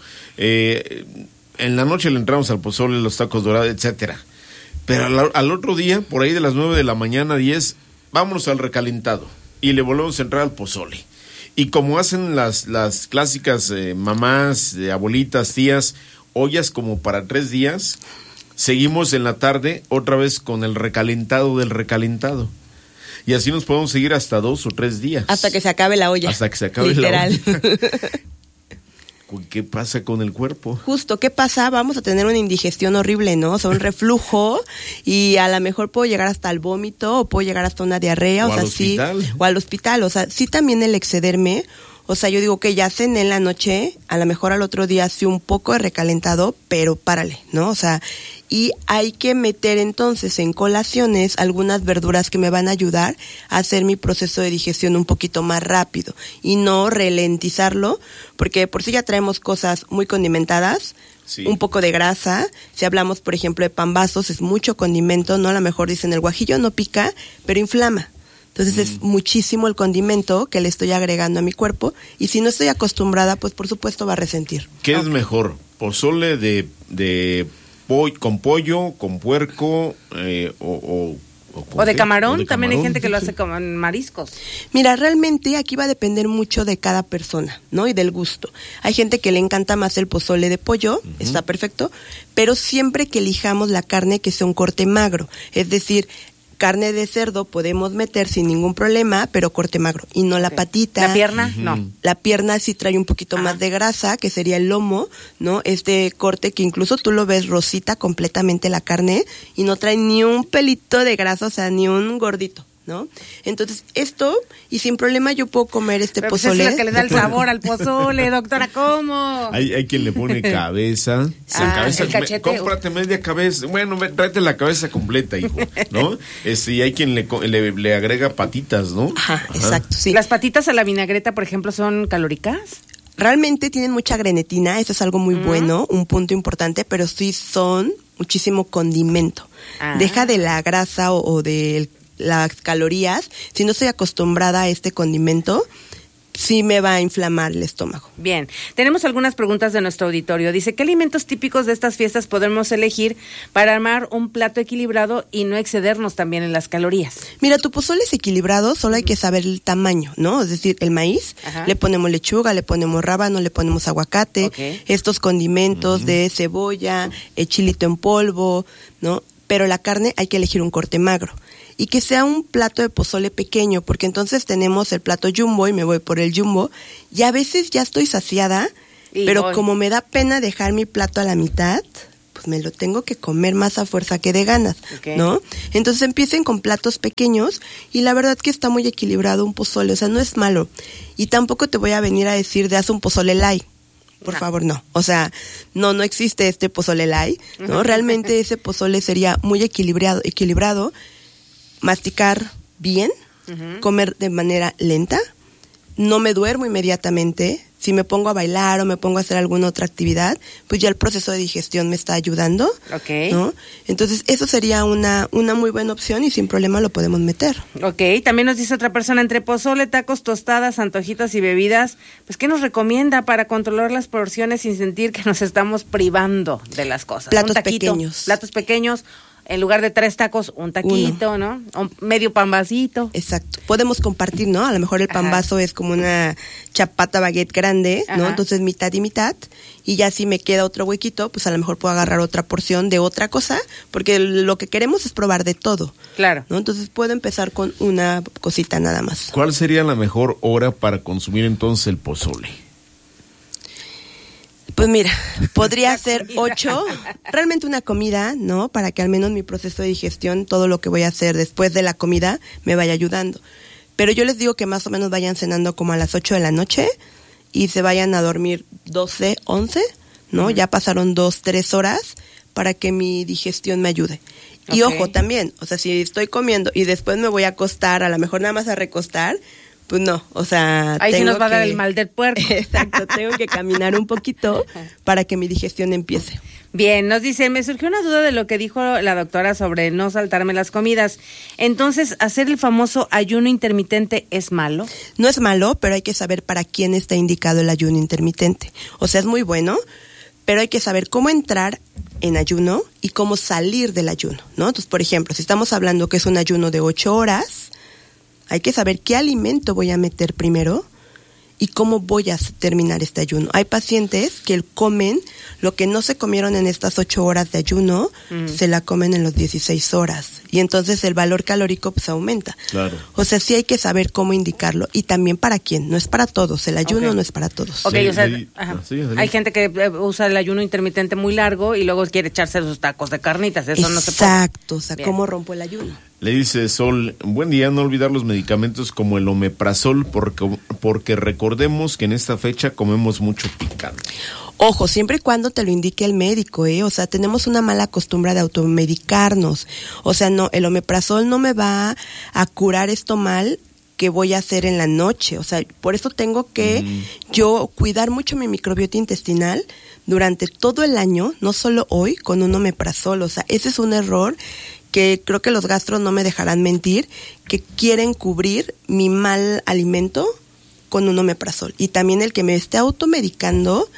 Eh, en la noche le entramos al pozole, los tacos dorados, etcétera. Pero al, al otro día, por ahí de las nueve de la mañana, diez, vámonos al recalentado. Y le volvemos a entrar al pozole. Y como hacen las, las clásicas eh, mamás, eh, abuelitas, tías, ollas como para tres días, seguimos en la tarde otra vez con el recalentado del recalentado. Y así nos podemos seguir hasta dos o tres días. Hasta que se acabe la olla. Hasta que se acabe Literal. la olla. ¿Qué pasa con el cuerpo? Justo, ¿qué pasa? Vamos a tener una indigestión horrible, ¿no? O sea, un reflujo y a lo mejor puedo llegar hasta el vómito o puedo llegar hasta una diarrea, o, o sea, sí, o al hospital, o sea, sí también el excederme, o sea, yo digo que ya cené en la noche, a lo mejor al otro día sí un poco de recalentado, pero párale, ¿no? O sea, y hay que meter entonces en colaciones algunas verduras que me van a ayudar a hacer mi proceso de digestión un poquito más rápido y no ralentizarlo, porque por si ya traemos cosas muy condimentadas, sí. un poco de grasa. Si hablamos, por ejemplo, de pambazos, es mucho condimento, ¿no? A lo mejor dicen el guajillo no pica, pero inflama. Entonces mm. es muchísimo el condimento que le estoy agregando a mi cuerpo y si no estoy acostumbrada, pues por supuesto va a resentir. ¿Qué okay. es mejor? ¿Pozole de, de po- con pollo, con puerco eh, o, o, o, o de camarón? O de también camarón. Hay gente que lo hace con mariscos. Mira, realmente aquí va a depender mucho de cada persona, ¿no? Y del gusto. Hay gente que le encanta más el pozole de pollo, uh-huh. está perfecto, pero siempre que elijamos la carne que sea un corte magro, es decir, carne de cerdo podemos meter sin ningún problema, pero corte magro, y no la okay. patita. ¿La pierna? Uh-huh. No. La pierna sí trae un poquito ah. más de grasa, que sería el lomo, ¿no? Este corte que incluso tú lo ves rosita completamente la carne, y no trae ni un pelito de grasa, o sea, ni un gordito, ¿no? Entonces, esto, y sin problema yo puedo comer este pero pozole. Pues es lo que le da el sabor al pozole, doctora, ¿cómo? Hay, hay quien le pone cabeza. Ah, cabeza el cachete. Me, cómprate media cabeza. Bueno, tráete la cabeza completa, hijo, ¿no? Este, y hay quien le, le, le agrega patitas, ¿no? Ajá, Ajá, exacto, sí. ¿Las patitas a la vinagreta, por ejemplo, son calóricas? Realmente tienen mucha grenetina, eso es algo muy uh-huh. bueno, un punto importante, pero sí son muchísimo condimento. Ah. Deja de la grasa o, o del las calorías, si no estoy acostumbrada a este condimento, sí me va a inflamar el estómago. Bien, tenemos algunas preguntas de nuestro auditorio. Dice, ¿qué alimentos típicos de estas fiestas podemos elegir para armar un plato equilibrado y no excedernos también en las calorías? Mira, tu pozole es equilibrado, solo hay que saber el tamaño, ¿no? Es decir, el maíz, Ajá. le ponemos lechuga, le ponemos rábano, le ponemos aguacate, okay. estos condimentos uh-huh. de cebolla, el chilito en polvo, ¿no? Pero la carne hay que elegir un corte magro. y que sea un plato de pozole pequeño, porque entonces tenemos el plato jumbo y me voy por el jumbo y a veces ya estoy saciada, y pero voy. Como me da pena dejar mi plato a la mitad, pues me lo tengo que comer más a fuerza que de ganas, okay. ¿no? Entonces empiecen con platos pequeños y la verdad que está muy equilibrado un pozole, o sea, no es malo. Y tampoco te voy a venir a decir de haz un pozole light. Por no. favor, no. O sea, no, no existe este pozole light, ¿no? Realmente ese pozole sería muy equilibrado, equilibrado, masticar bien, uh-huh. comer de manera lenta, no me duermo inmediatamente. Si me pongo a bailar o me pongo a hacer alguna otra actividad, pues ya el proceso de digestión me está ayudando, okay. ¿no? Entonces, eso sería una, una muy buena opción y sin problema lo podemos meter. Ok, también nos dice otra persona, entre pozole, tacos, tostadas, antojitos y bebidas, pues, ¿qué nos recomienda para controlar las porciones sin sentir que nos estamos privando de las cosas? Platos Un taquito, pequeños. Platos pequeños. En lugar de tres tacos, un taquito, Uno. ¿no? Un medio pambacito. Exacto. Podemos compartir, ¿no? A lo mejor el pambazo es como una chapata baguette grande, ¿no? Ajá. Entonces mitad y mitad. Y ya si me queda otro huequito, pues a lo mejor puedo agarrar otra porción de otra cosa, porque lo que queremos es probar de todo. Claro. ¿no? Entonces puedo empezar con una cosita nada más. ¿Cuál sería la mejor hora para consumir entonces el pozole? Pues mira, podría ser ocho, realmente una comida, ¿no? Para que al menos mi proceso de digestión, todo lo que voy a hacer después de la comida, me vaya ayudando. Pero yo les digo que más o menos vayan cenando como a las ocho de la noche y se vayan a dormir doce, once, ¿no? Uh-huh. Ya pasaron dos, tres horas para que mi digestión me ayude. Y okay. ojo también, o sea, si estoy comiendo y después me voy a acostar, a lo mejor nada más a recostar, pues no, o sea... Ahí tengo sí nos va que... a dar el mal del puerco. Exacto, tengo que caminar un poquito para que mi digestión empiece. Bien, nos dice, me surgió una duda de lo que dijo la doctora sobre no saltarme las comidas. Entonces, ¿hacer el famoso ayuno intermitente es malo? No es malo, pero hay que saber para quién está indicado el ayuno intermitente. O sea, es muy bueno, pero hay que saber cómo entrar en ayuno y cómo salir del ayuno, ¿no? Entonces, por ejemplo, si estamos hablando que es un ayuno de ocho horas... Hay que saber qué alimento voy a meter primero y cómo voy a terminar este ayuno. Hay pacientes que comen lo que no se comieron en estas ocho horas de ayuno, mm. se la comen en las dieciséis horas. Y entonces el valor calórico pues aumenta. Claro. O sea, sí hay que saber cómo indicarlo. Y también para quién. No es para todos. El ayuno okay. no es para todos. Ok, sí, o sea, sí, ajá. sí, sí. Hay gente que usa el ayuno intermitente muy largo y luego quiere echarse sus tacos de carnitas. Eso Exacto, no se puede. Exacto. O sea, Bien. ¿Cómo rompo el ayuno? Le dice Sol, buen día, no olvidar los medicamentos como el omeprazol, porque, porque recordemos que en esta fecha comemos mucho picante. Ojo, siempre y cuando te lo indique el médico, ¿eh? O sea, tenemos una mala costumbre de automedicarnos. O sea, no, el omeprazol no me va a curar esto mal que voy a hacer en la noche. O sea, por eso tengo que mm. yo cuidar mucho mi microbiota intestinal durante todo el año, no solo hoy, con un omeprazol. O sea, ese es un error que creo que los gastros no me dejarán mentir, que quieren cubrir mi mal alimento con un omeprazol. Y también el que me esté automedicando,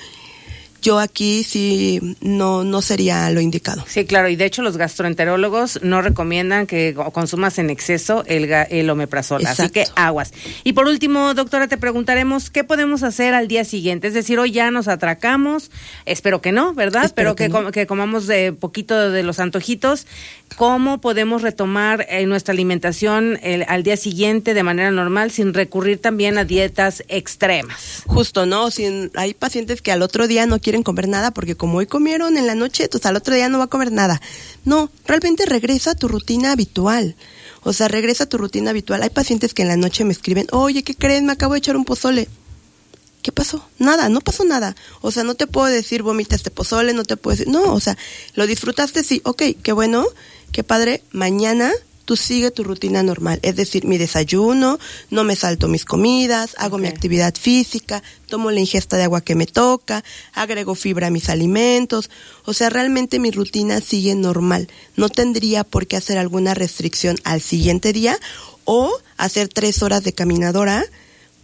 yo aquí sí no no sería lo indicado. Sí, claro, y de hecho los gastroenterólogos no recomiendan que consumas en exceso el, el omeprazol, Exacto. así que aguas. Y por último, doctora, te preguntaremos qué podemos hacer al día siguiente, es decir, hoy ya nos atracamos, espero que no, ¿verdad? Espero Pero que, que, no. que comamos de poquito de los antojitos. ¿Cómo podemos retomar eh, nuestra alimentación el, al día siguiente de manera normal sin recurrir también a dietas extremas? Justo, ¿no? Si hay pacientes que al otro día no quieren comer nada porque como hoy comieron en la noche, entonces al otro día no va a comer nada. No, realmente regresa a tu rutina habitual. O sea, regresa a tu rutina habitual. Hay pacientes que en la noche me escriben, oye, ¿qué creen? Me acabo de echar un pozole. ¿Qué pasó? Nada, no pasó nada. O sea, no te puedo decir vomita este pozole, no te puedo decir, no, o sea, lo disfrutaste, sí, ok, qué bueno, qué padre, mañana tú sigue tu rutina normal, es decir, mi desayuno, no me salto mis comidas, hago okay. mi actividad física, tomo la ingesta de agua que me toca, agrego fibra a mis alimentos, o sea, realmente mi rutina sigue normal, no tendría por qué hacer alguna restricción al siguiente día o hacer tres horas de caminadora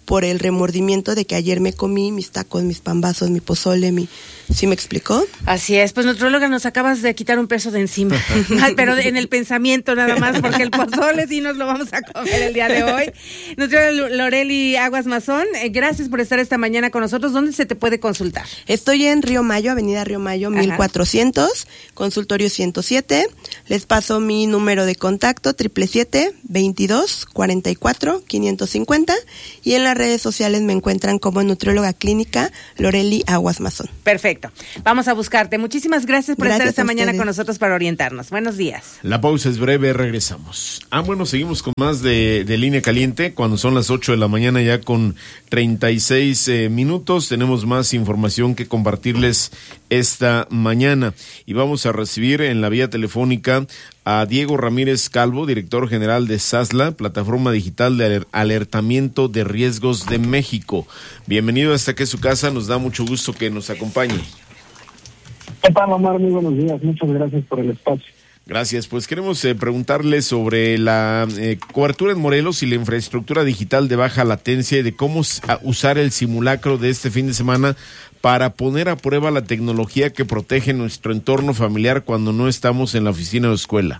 por el remordimiento de que ayer me comí mis tacos, mis pambazos, mi pozole, mi... ¿Sí me explicó? Así es, pues nutrióloga, nos acabas de quitar un peso de encima, pero en el pensamiento nada más, porque el pozole sí nos lo vamos a comer el día de hoy. Nutrióloga Lorely Aguas Mazón, eh, gracias por estar esta mañana con nosotros. ¿Dónde se te puede consultar? Estoy en Río Mayo, Avenida Río Mayo, Ajá. mil cuatrocientos, consultorio ciento siete. Les paso mi número de contacto, siete siete siete, veintidós, cuarenta y cuatro, quinientos cincuenta, y en las redes sociales me encuentran como nutrióloga clínica Lorely Aguas Mazón. Perfecto. Vamos a buscarte. Muchísimas gracias por gracias estar esta mañana con nosotros para orientarnos. Buenos días. La pausa es breve, regresamos. Ah, bueno, seguimos con más de, de Línea Caliente, cuando son las ocho de la mañana ya con treinta y seis eh, minutos. Tenemos más información que compartirles esta mañana y vamos a recibir en la vía telefónica a Diego Ramírez Calvo, director general de SASLA, Plataforma Digital de Alertamiento de Riesgos de México. Bienvenido hasta aquí a su casa, nos da mucho gusto que nos acompañe. ¿Qué tal, Omar? Muy buenos días, muchas gracias por el espacio. Gracias, pues queremos eh, preguntarle sobre la eh, cobertura en Morelos y la infraestructura digital de baja latencia y de cómo usar el simulacro de este fin de semana para poner a prueba la tecnología que protege nuestro entorno familiar cuando no estamos en la oficina o escuela.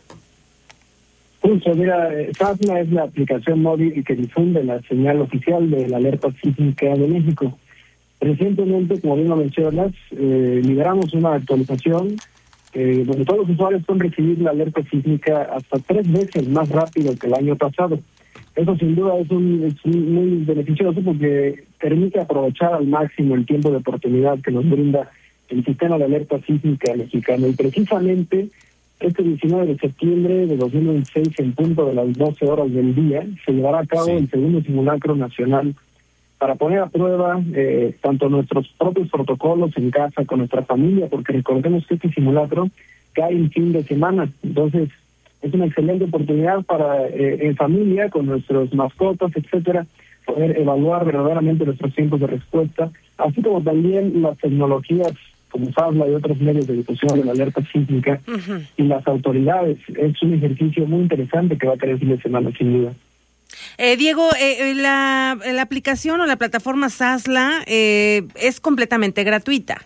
Justo, mira, SASLA es la aplicación móvil que difunde la señal oficial de la alerta sísmica de México. Recientemente, como bien lo mencionas, eh, liberamos una actualización eh, donde todos los usuarios pueden recibir la alerta sísmica hasta tres veces más rápido que el año pasado. Eso sin duda es, un, es muy beneficioso porque permite aprovechar al máximo el tiempo de oportunidad que nos brinda el sistema de alerta sísmica mexicano. Y precisamente este diecinueve de septiembre de dos mil veintiséis, en punto de las doce horas del día, se llevará a cabo sí. el segundo simulacro nacional para poner a prueba eh, tanto nuestros propios protocolos en casa con nuestra familia, porque recordemos que este simulacro cae en fin de semana. Entonces, es una excelente oportunidad para, eh, en familia, con nuestros mascotas, etcétera, poder evaluar verdaderamente nuestros tiempos de respuesta, así como también las tecnologías como SASLA y otros medios de difusión de la alerta sísmica uh-huh. y las autoridades. Es un ejercicio muy interesante que va a tener fin de semana, sin duda. Eh, Diego, eh, la, la aplicación o la plataforma SASLA eh, es completamente gratuita.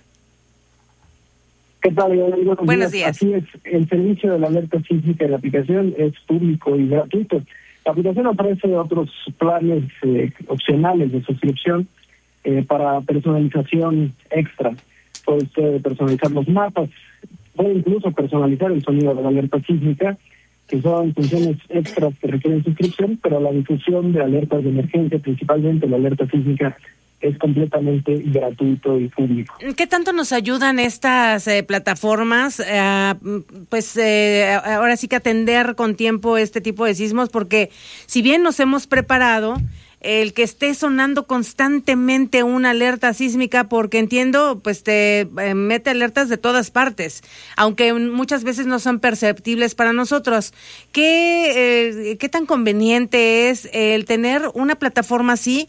¿Qué tal? Buenos, Buenos días. días. Así es, el servicio de la alerta sísmica de la aplicación es público y gratuito. La aplicación ofrece otros planes eh, opcionales de suscripción eh, para personalización extra. Puede usted personalizar los mapas, puede incluso personalizar el sonido de la alerta sísmica, que son funciones extras que requieren suscripción, pero la difusión de alertas de emergencia, principalmente la alerta sísmica, es completamente gratuito y público. ¿Qué tanto nos ayudan estas eh, plataformas a, eh, pues, eh, ahora sí que atender con tiempo este tipo de sismos? Porque si bien nos hemos preparado, el que esté sonando constantemente una alerta sísmica, porque entiendo, pues te eh, mete alertas de todas partes, aunque muchas veces no son perceptibles para nosotros. ¿Qué, eh, qué tan conveniente es el tener una plataforma así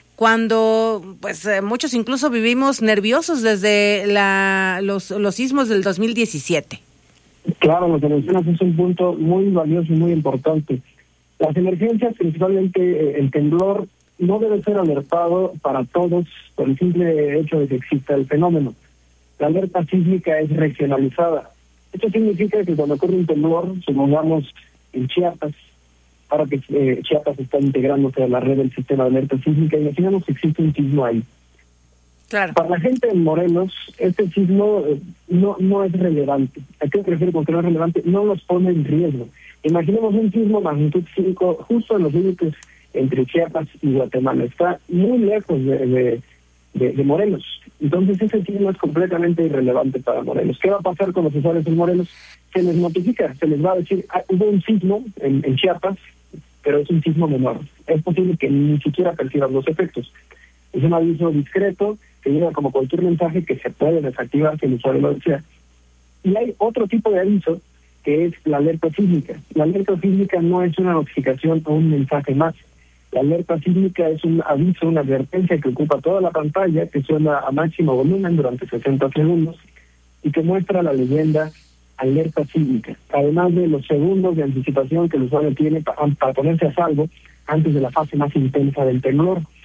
cuando pues eh, muchos incluso vivimos nerviosos desde la, los, los sismos del dos mil diecisiete? Claro, lo que mencionas es un punto muy valioso y muy importante. Las emergencias, principalmente eh, el temblor, no debe ser alertado para todos por el simple hecho de que exista el fenómeno. La alerta sísmica es regionalizada. Esto significa que cuando ocurre un temblor, supongamos en Chiapas, ahora que eh, Chiapas está integrándose a la red del sistema de alerta sísmica, imaginamos que existe un sismo ahí. Claro. Para la gente en Morelos, este sismo eh, no no es relevante. ¿A qué me refiero con que no es relevante? No nos pone en riesgo. Imaginemos un sismo magnitud cinco justo en los límites entre Chiapas y Guatemala. Está muy lejos de, de, de, de Morelos. Entonces ese sismo es completamente irrelevante para Morelos. ¿Qué va a pasar con los usuarios en Morelos? Se les notifica, se les va a decir, ah, hubo un sismo en, en Chiapas, pero es un sismo menor. Es posible que ni siquiera perciban los efectos. Es un aviso discreto que llega como cualquier mensaje que se puede desactivar si el usuario lo desea. Y hay otro tipo de aviso que es la alerta sísmica. La alerta sísmica no es una notificación o un mensaje más. La alerta sísmica es un aviso, una advertencia que ocupa toda la pantalla, que suena a máximo volumen durante sesenta segundos y que muestra la leyenda alerta sísmica, además de los segundos de anticipación que el usuario tiene para, para ponerse a salvo antes de la fase más intensa del temblor.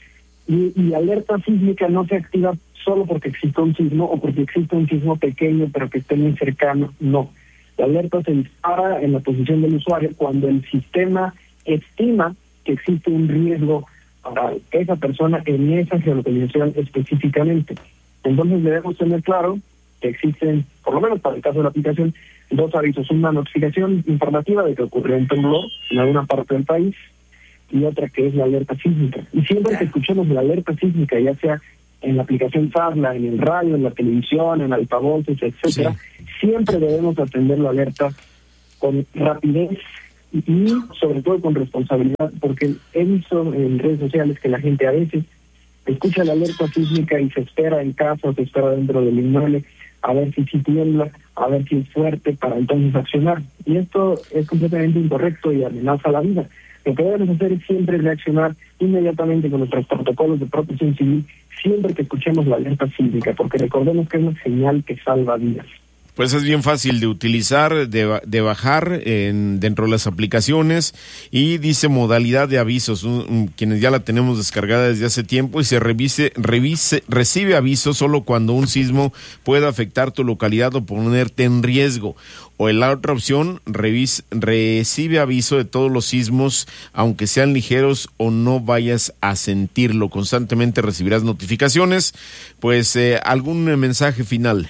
Y, y la alerta sísmica no se activa solo porque existe un sismo o porque existe un sismo pequeño pero que esté muy cercano, no. La alerta se dispara en la posición del usuario cuando el sistema estima que existe un riesgo para esa persona en esa geolocalización específicamente. Entonces debemos tener claro que existen, por lo menos para el caso de la aplicación, dos avisos: una notificación informativa de que ocurrió un temblor en alguna parte del país y otra que es la alerta sísmica. Y siempre que escuchemos la alerta sísmica, ya sea en la aplicación Sabla, en el radio, en la televisión, en altavoces, etcétera, sí, siempre debemos atender la alerta con rapidez y sobre todo con responsabilidad, porque he visto en redes sociales que la gente a veces escucha la alerta sísmica y se espera en casa, se espera dentro del inmueble a ver si sí tiembla, a ver si es fuerte para entonces accionar. Y esto es completamente incorrecto y amenaza la vida. Lo que debemos hacer es siempre reaccionar inmediatamente con nuestros protocolos de protección civil, siempre que escuchemos la alerta sísmica, porque recordemos que es una señal que salva vidas. Pues es bien fácil de utilizar, de, de bajar en, dentro de las aplicaciones, y dice modalidad de avisos, un, un, quienes ya la tenemos descargada desde hace tiempo, y se revise, revise, recibe avisos solo cuando un sismo pueda afectar tu localidad o ponerte en riesgo. O en la otra opción, revis, recibe aviso de todos los sismos, aunque sean ligeros o no vayas a sentirlo. Constantemente recibirás notificaciones. Pues eh, algún mensaje final.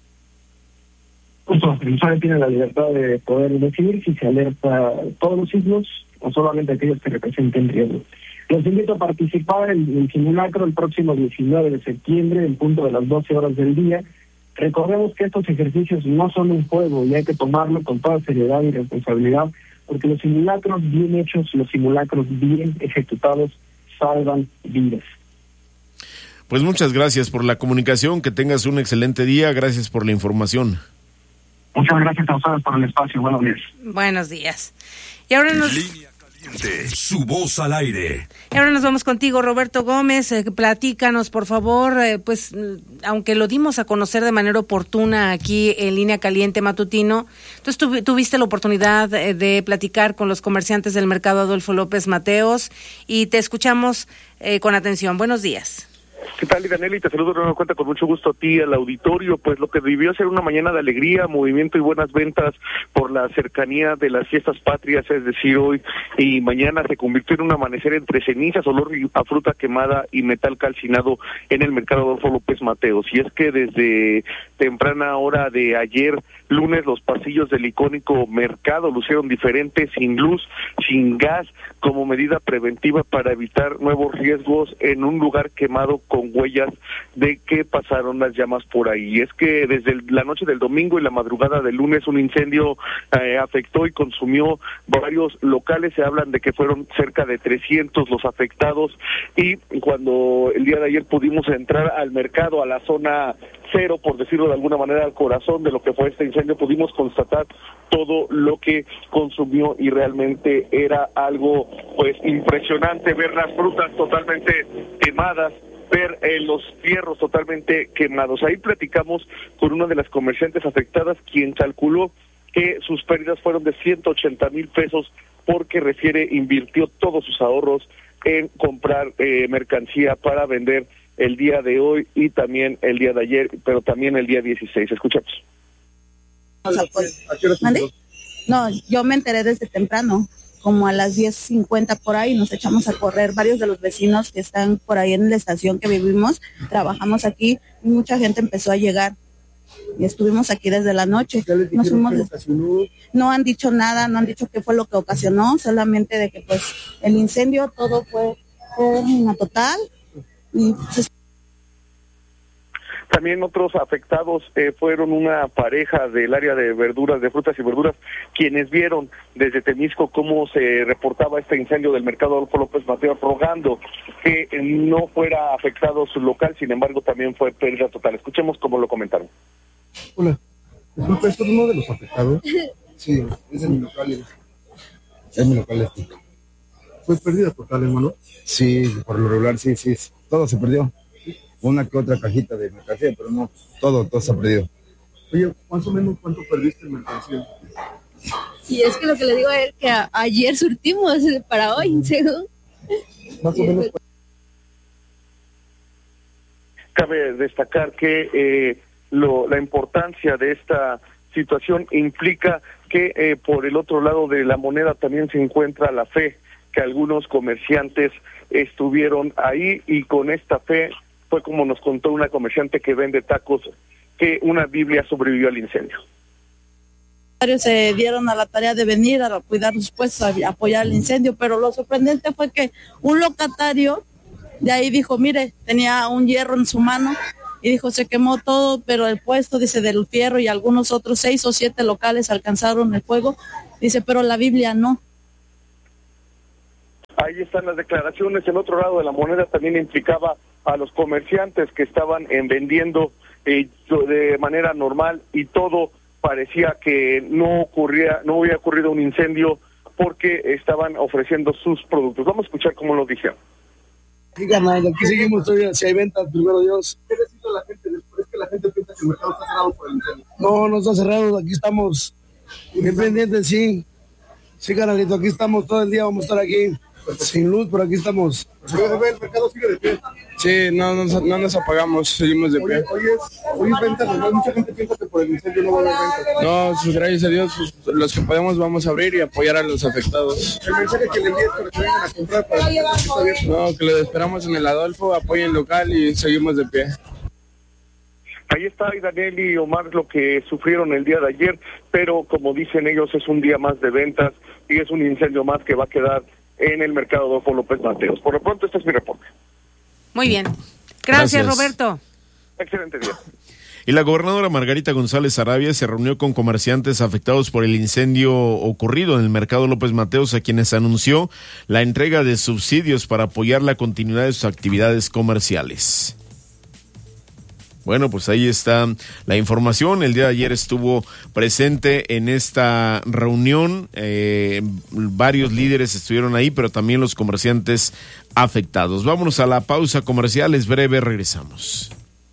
Justo, el usuario tiene la libertad de poder decidir si se alerta todos los sismos o solamente aquellos que representen riesgo. Los invito a participar en el simulacro el próximo diecinueve de septiembre, en punto de las doce horas del día. Recordemos que estos ejercicios no son un juego y hay que tomarlo con toda seriedad y responsabilidad, porque los simulacros bien hechos, los simulacros bien ejecutados, salvan vidas. Pues muchas gracias por la comunicación, que tengas un excelente día, gracias por la información. Muchas gracias a ustedes por el espacio. Buenos días. Buenos días. Y ahora nos... Línea Caliente, su voz al aire. Y ahora nos vamos contigo, Roberto Gómez. Eh, platícanos, por favor, eh, pues, aunque lo dimos a conocer de manera oportuna aquí en Línea Caliente Matutino, entonces tu, tuviste la oportunidad eh, de platicar con los comerciantes del mercado Adolfo López Mateos y te escuchamos eh, con atención. Buenos días. ¿Qué tal, Idaneli? Te saludo de nueva cuenta con mucho gusto a ti, al auditorio. Pues lo que debió ser una mañana de alegría, movimiento y buenas ventas por la cercanía de las fiestas patrias, es decir, hoy y mañana, se convirtió en un amanecer entre cenizas, olor a fruta quemada y metal calcinado en el mercado Adolfo López Mateos. Y es que desde temprana hora de ayer, lunes, los pasillos del icónico mercado lucieron diferentes, sin luz, sin gas, como medida preventiva para evitar nuevos riesgos en un lugar quemado con huellas de que pasaron las llamas por ahí. Y es que desde el, la noche del domingo y la madrugada del lunes un incendio eh, afectó y consumió varios locales. Se hablan de que fueron cerca de trescientos los afectados, y cuando el día de ayer pudimos entrar al mercado, a la zona cero, por decirlo de alguna manera, al corazón de lo que fue este incendio, pudimos constatar todo lo que consumió, y realmente era algo pues impresionante ver las frutas totalmente quemadas, ver eh, los fierros totalmente quemados. Ahí platicamos con una de las comerciantes afectadas, quien calculó que sus pérdidas fueron de ciento ochenta mil pesos, porque refiere invirtió todos sus ahorros en comprar eh, mercancía para vender el día de hoy y también el día de ayer, pero también el día dieciséis. Escuchamos. ¿Mande? No, yo me enteré desde temprano, como a las diez cincuenta por ahí, nos echamos a correr. Varios de los vecinos que están por ahí en la estación que vivimos, trabajamos aquí, y mucha gente empezó a llegar. Y estuvimos aquí desde la noche. Nos fuimos de... No han dicho nada, no han dicho qué fue lo que ocasionó, solamente de que pues el incendio todo fue una total. Y pues... También otros afectados eh, fueron una pareja del área de verduras, de frutas y verduras, quienes vieron desde Temisco cómo se reportaba este incendio del mercado Adolfo López Mateos, rogando que no fuera afectado su local. Sin embargo, también fue pérdida total. Escuchemos cómo lo comentaron. Hola, disculpe, ¿es uno de los afectados? Sí, es en mi local. Es mi local este. ¿Fue pérdida total, hermano? Sí, por lo regular, sí, sí. Todo se perdió. Una que otra cajita de mercancía, pero no, todo, todo se ha perdido. Oye, más o menos, ¿cuánto perdiste en mercancía? Y es que lo que le digo a él, que a, ayer surtimos para hoy, según. Más o menos. cabe destacar que eh, lo, la importancia de esta situación implica que eh, por el otro lado de la moneda también se encuentra la fe, que algunos comerciantes estuvieron ahí y con esta fe fue como nos contó una comerciante que vende tacos, que una Biblia sobrevivió al incendio. Se dieron a la tarea de venir a cuidar sus puestos, a apoyar el incendio, pero lo sorprendente fue que un locatario de ahí dijo, mire, tenía un hierro en su mano y dijo, se quemó todo, pero el puesto, dice, del fierro y algunos otros seis o siete locales alcanzaron el fuego, dice, pero la Biblia no. Ahí están las declaraciones. El otro lado de la moneda también implicaba a los comerciantes que estaban en vendiendo eh, de manera normal y todo parecía que no ocurría, no había ocurrido un incendio porque estaban ofreciendo sus productos. Vamos a escuchar cómo lo dijeron. Sí, carnal, aquí seguimos todavía, si hay ventas, primero Dios. ¿Qué decís a la gente? ¿Es que la gente piensa que el mercado está cerrado por el incendio? No, no está cerrado, aquí estamos bien pendientes, sí. Sí, carnalito, aquí estamos todo el día, vamos a estar aquí. Sin luz, pero aquí estamos. ¿El mercado sigue de pie? Sí, no, no, no nos apagamos, seguimos de pie. Hoy es, hoy es venta, ¿no? Mucha gente piensa que por el incendio no va a haber venta. No, pues, gracias a Dios, pues, los que podemos vamos a abrir y apoyar a los afectados. El mensaje que le envíes para que vengan a comprar para que está abierto. No, que lo esperamos en el Adolfo, apoyen local y seguimos de pie. Ahí está Daniel y Omar lo que sufrieron el día de ayer, pero como dicen ellos es un día más de ventas y es un incendio más que va a quedar en el mercado Adolfo López Mateos. Por lo pronto, este es mi reporte. Muy bien. Gracias, Gracias. Roberto. Excelente día. Y la gobernadora Margarita González Arabia se reunió con comerciantes afectados por el incendio ocurrido en el mercado López Mateos, a quienes anunció la entrega de subsidios para apoyar la continuidad de sus actividades comerciales. Bueno, pues ahí está la información. El día de ayer estuvo presente en esta reunión. Eh, varios líderes estuvieron ahí, pero también los comerciantes afectados. Vámonos a la pausa comercial. Es breve, regresamos.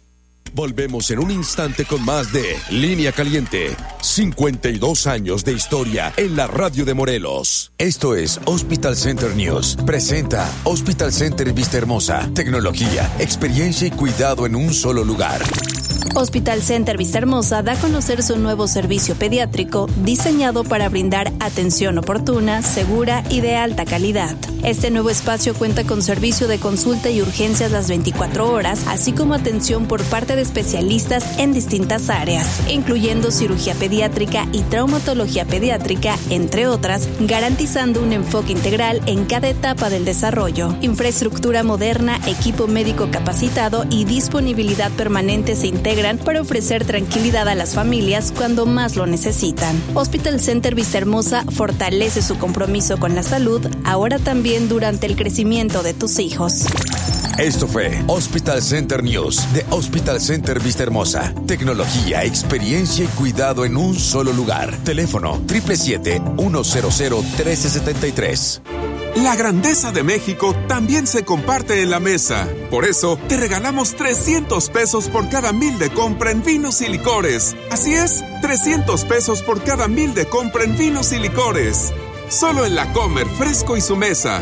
Volvemos en un instante con más de Línea Caliente. cincuenta y dos años de historia en la radio de Morelos. Esto es Hospital Center News. Presenta Hospital Center Vista Hermosa. Tecnología, experiencia y cuidado en un solo lugar. Hospital Center Vista Hermosa da a conocer su nuevo servicio pediátrico diseñado para brindar atención oportuna, segura y de alta calidad. Este nuevo espacio cuenta con servicio de consulta y urgencias las veinticuatro horas, así como atención por parte de especialistas en distintas áreas, incluyendo cirugía pediátrica y traumatología pediátrica, entre otras, garantizando un enfoque integral en cada etapa del desarrollo. Infraestructura moderna, equipo médico capacitado y disponibilidad permanente se integran para ofrecer tranquilidad a las familias cuando más lo necesitan. Hospital Center Vista Hermosa fortalece su compromiso con la salud, ahora también durante el crecimiento de tus hijos. Esto fue Hospital Center News de Hospital Center Vista Hermosa. Tecnología, experiencia y cuidado en un solo lugar. Teléfono siete siete siete, uno cero cero, uno tres siete tres. La grandeza de México también se comparte en la mesa. Por eso, te regalamos trescientos pesos por cada mil de compra en vinos y licores. Así es, trescientos pesos por cada mil de compra en vinos y licores. Solo en La Comer, Fresco y Su Mesa.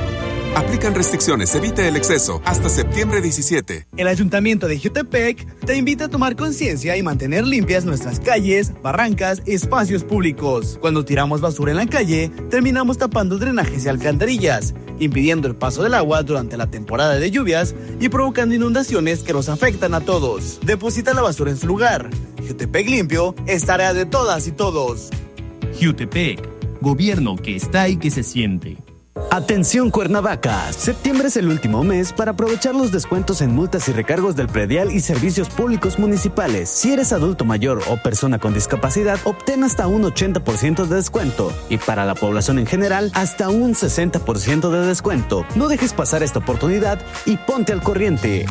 Aplican restricciones, evita el exceso. Hasta septiembre diecisiete. El Ayuntamiento de Jutepec te invita a tomar conciencia y mantener limpias nuestras calles, barrancas, espacios públicos. Cuando tiramos basura en la calle, terminamos tapando drenajes y alcantarillas, impidiendo el paso del agua durante la temporada de lluvias y provocando inundaciones que nos afectan a todos. Deposita la basura en su lugar. Jutepec limpio es tarea de todas y todos. Jutepec, gobierno que está y que se siente. Atención Cuernavaca, septiembre es el último mes para aprovechar los descuentos en multas y recargos del predial y servicios públicos municipales. Si eres adulto mayor o persona con discapacidad, obtén hasta un ochenta por ciento de descuento y para la población en general hasta un sesenta por ciento de descuento. No dejes pasar esta oportunidad y ponte al corriente.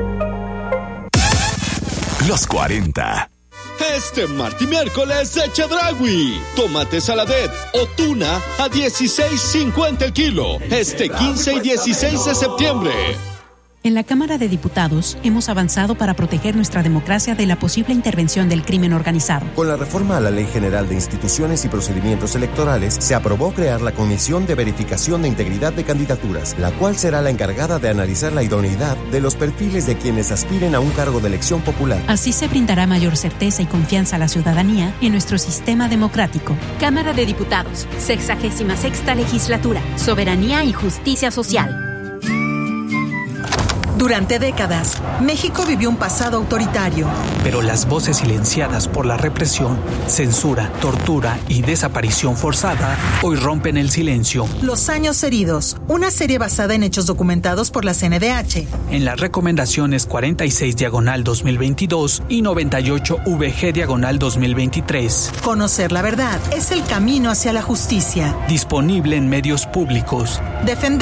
Los cuarenta. Este martes y miércoles de Chedraui. Tomate saladet o tuna a dieciséis cincuenta el kilo. Este quince y dieciséis de septiembre. En la Cámara de Diputados hemos avanzado para proteger nuestra democracia de la posible intervención del crimen organizado. Con la reforma a la Ley General de Instituciones y Procedimientos Electorales, se aprobó crear la Comisión de Verificación de Integridad de Candidaturas, la cual será la encargada de analizar la idoneidad de los perfiles de quienes aspiren a un cargo de elección popular. Así se brindará mayor certeza y confianza a la ciudadanía en nuestro sistema democrático. Cámara de Diputados, sexagésima sexta legislatura, soberanía y justicia social. Durante décadas, México vivió un pasado autoritario. Pero las voces silenciadas por la represión, censura, tortura y desaparición forzada hoy rompen el silencio. Los años heridos, una serie basada en hechos documentados por la C N D H. En las recomendaciones cuarenta y seis diagonal dos mil veintidós y noventa y ocho V G diagonal dos mil veintitrés. Conocer la verdad es el camino hacia la justicia. Disponible en medios públicos. Defender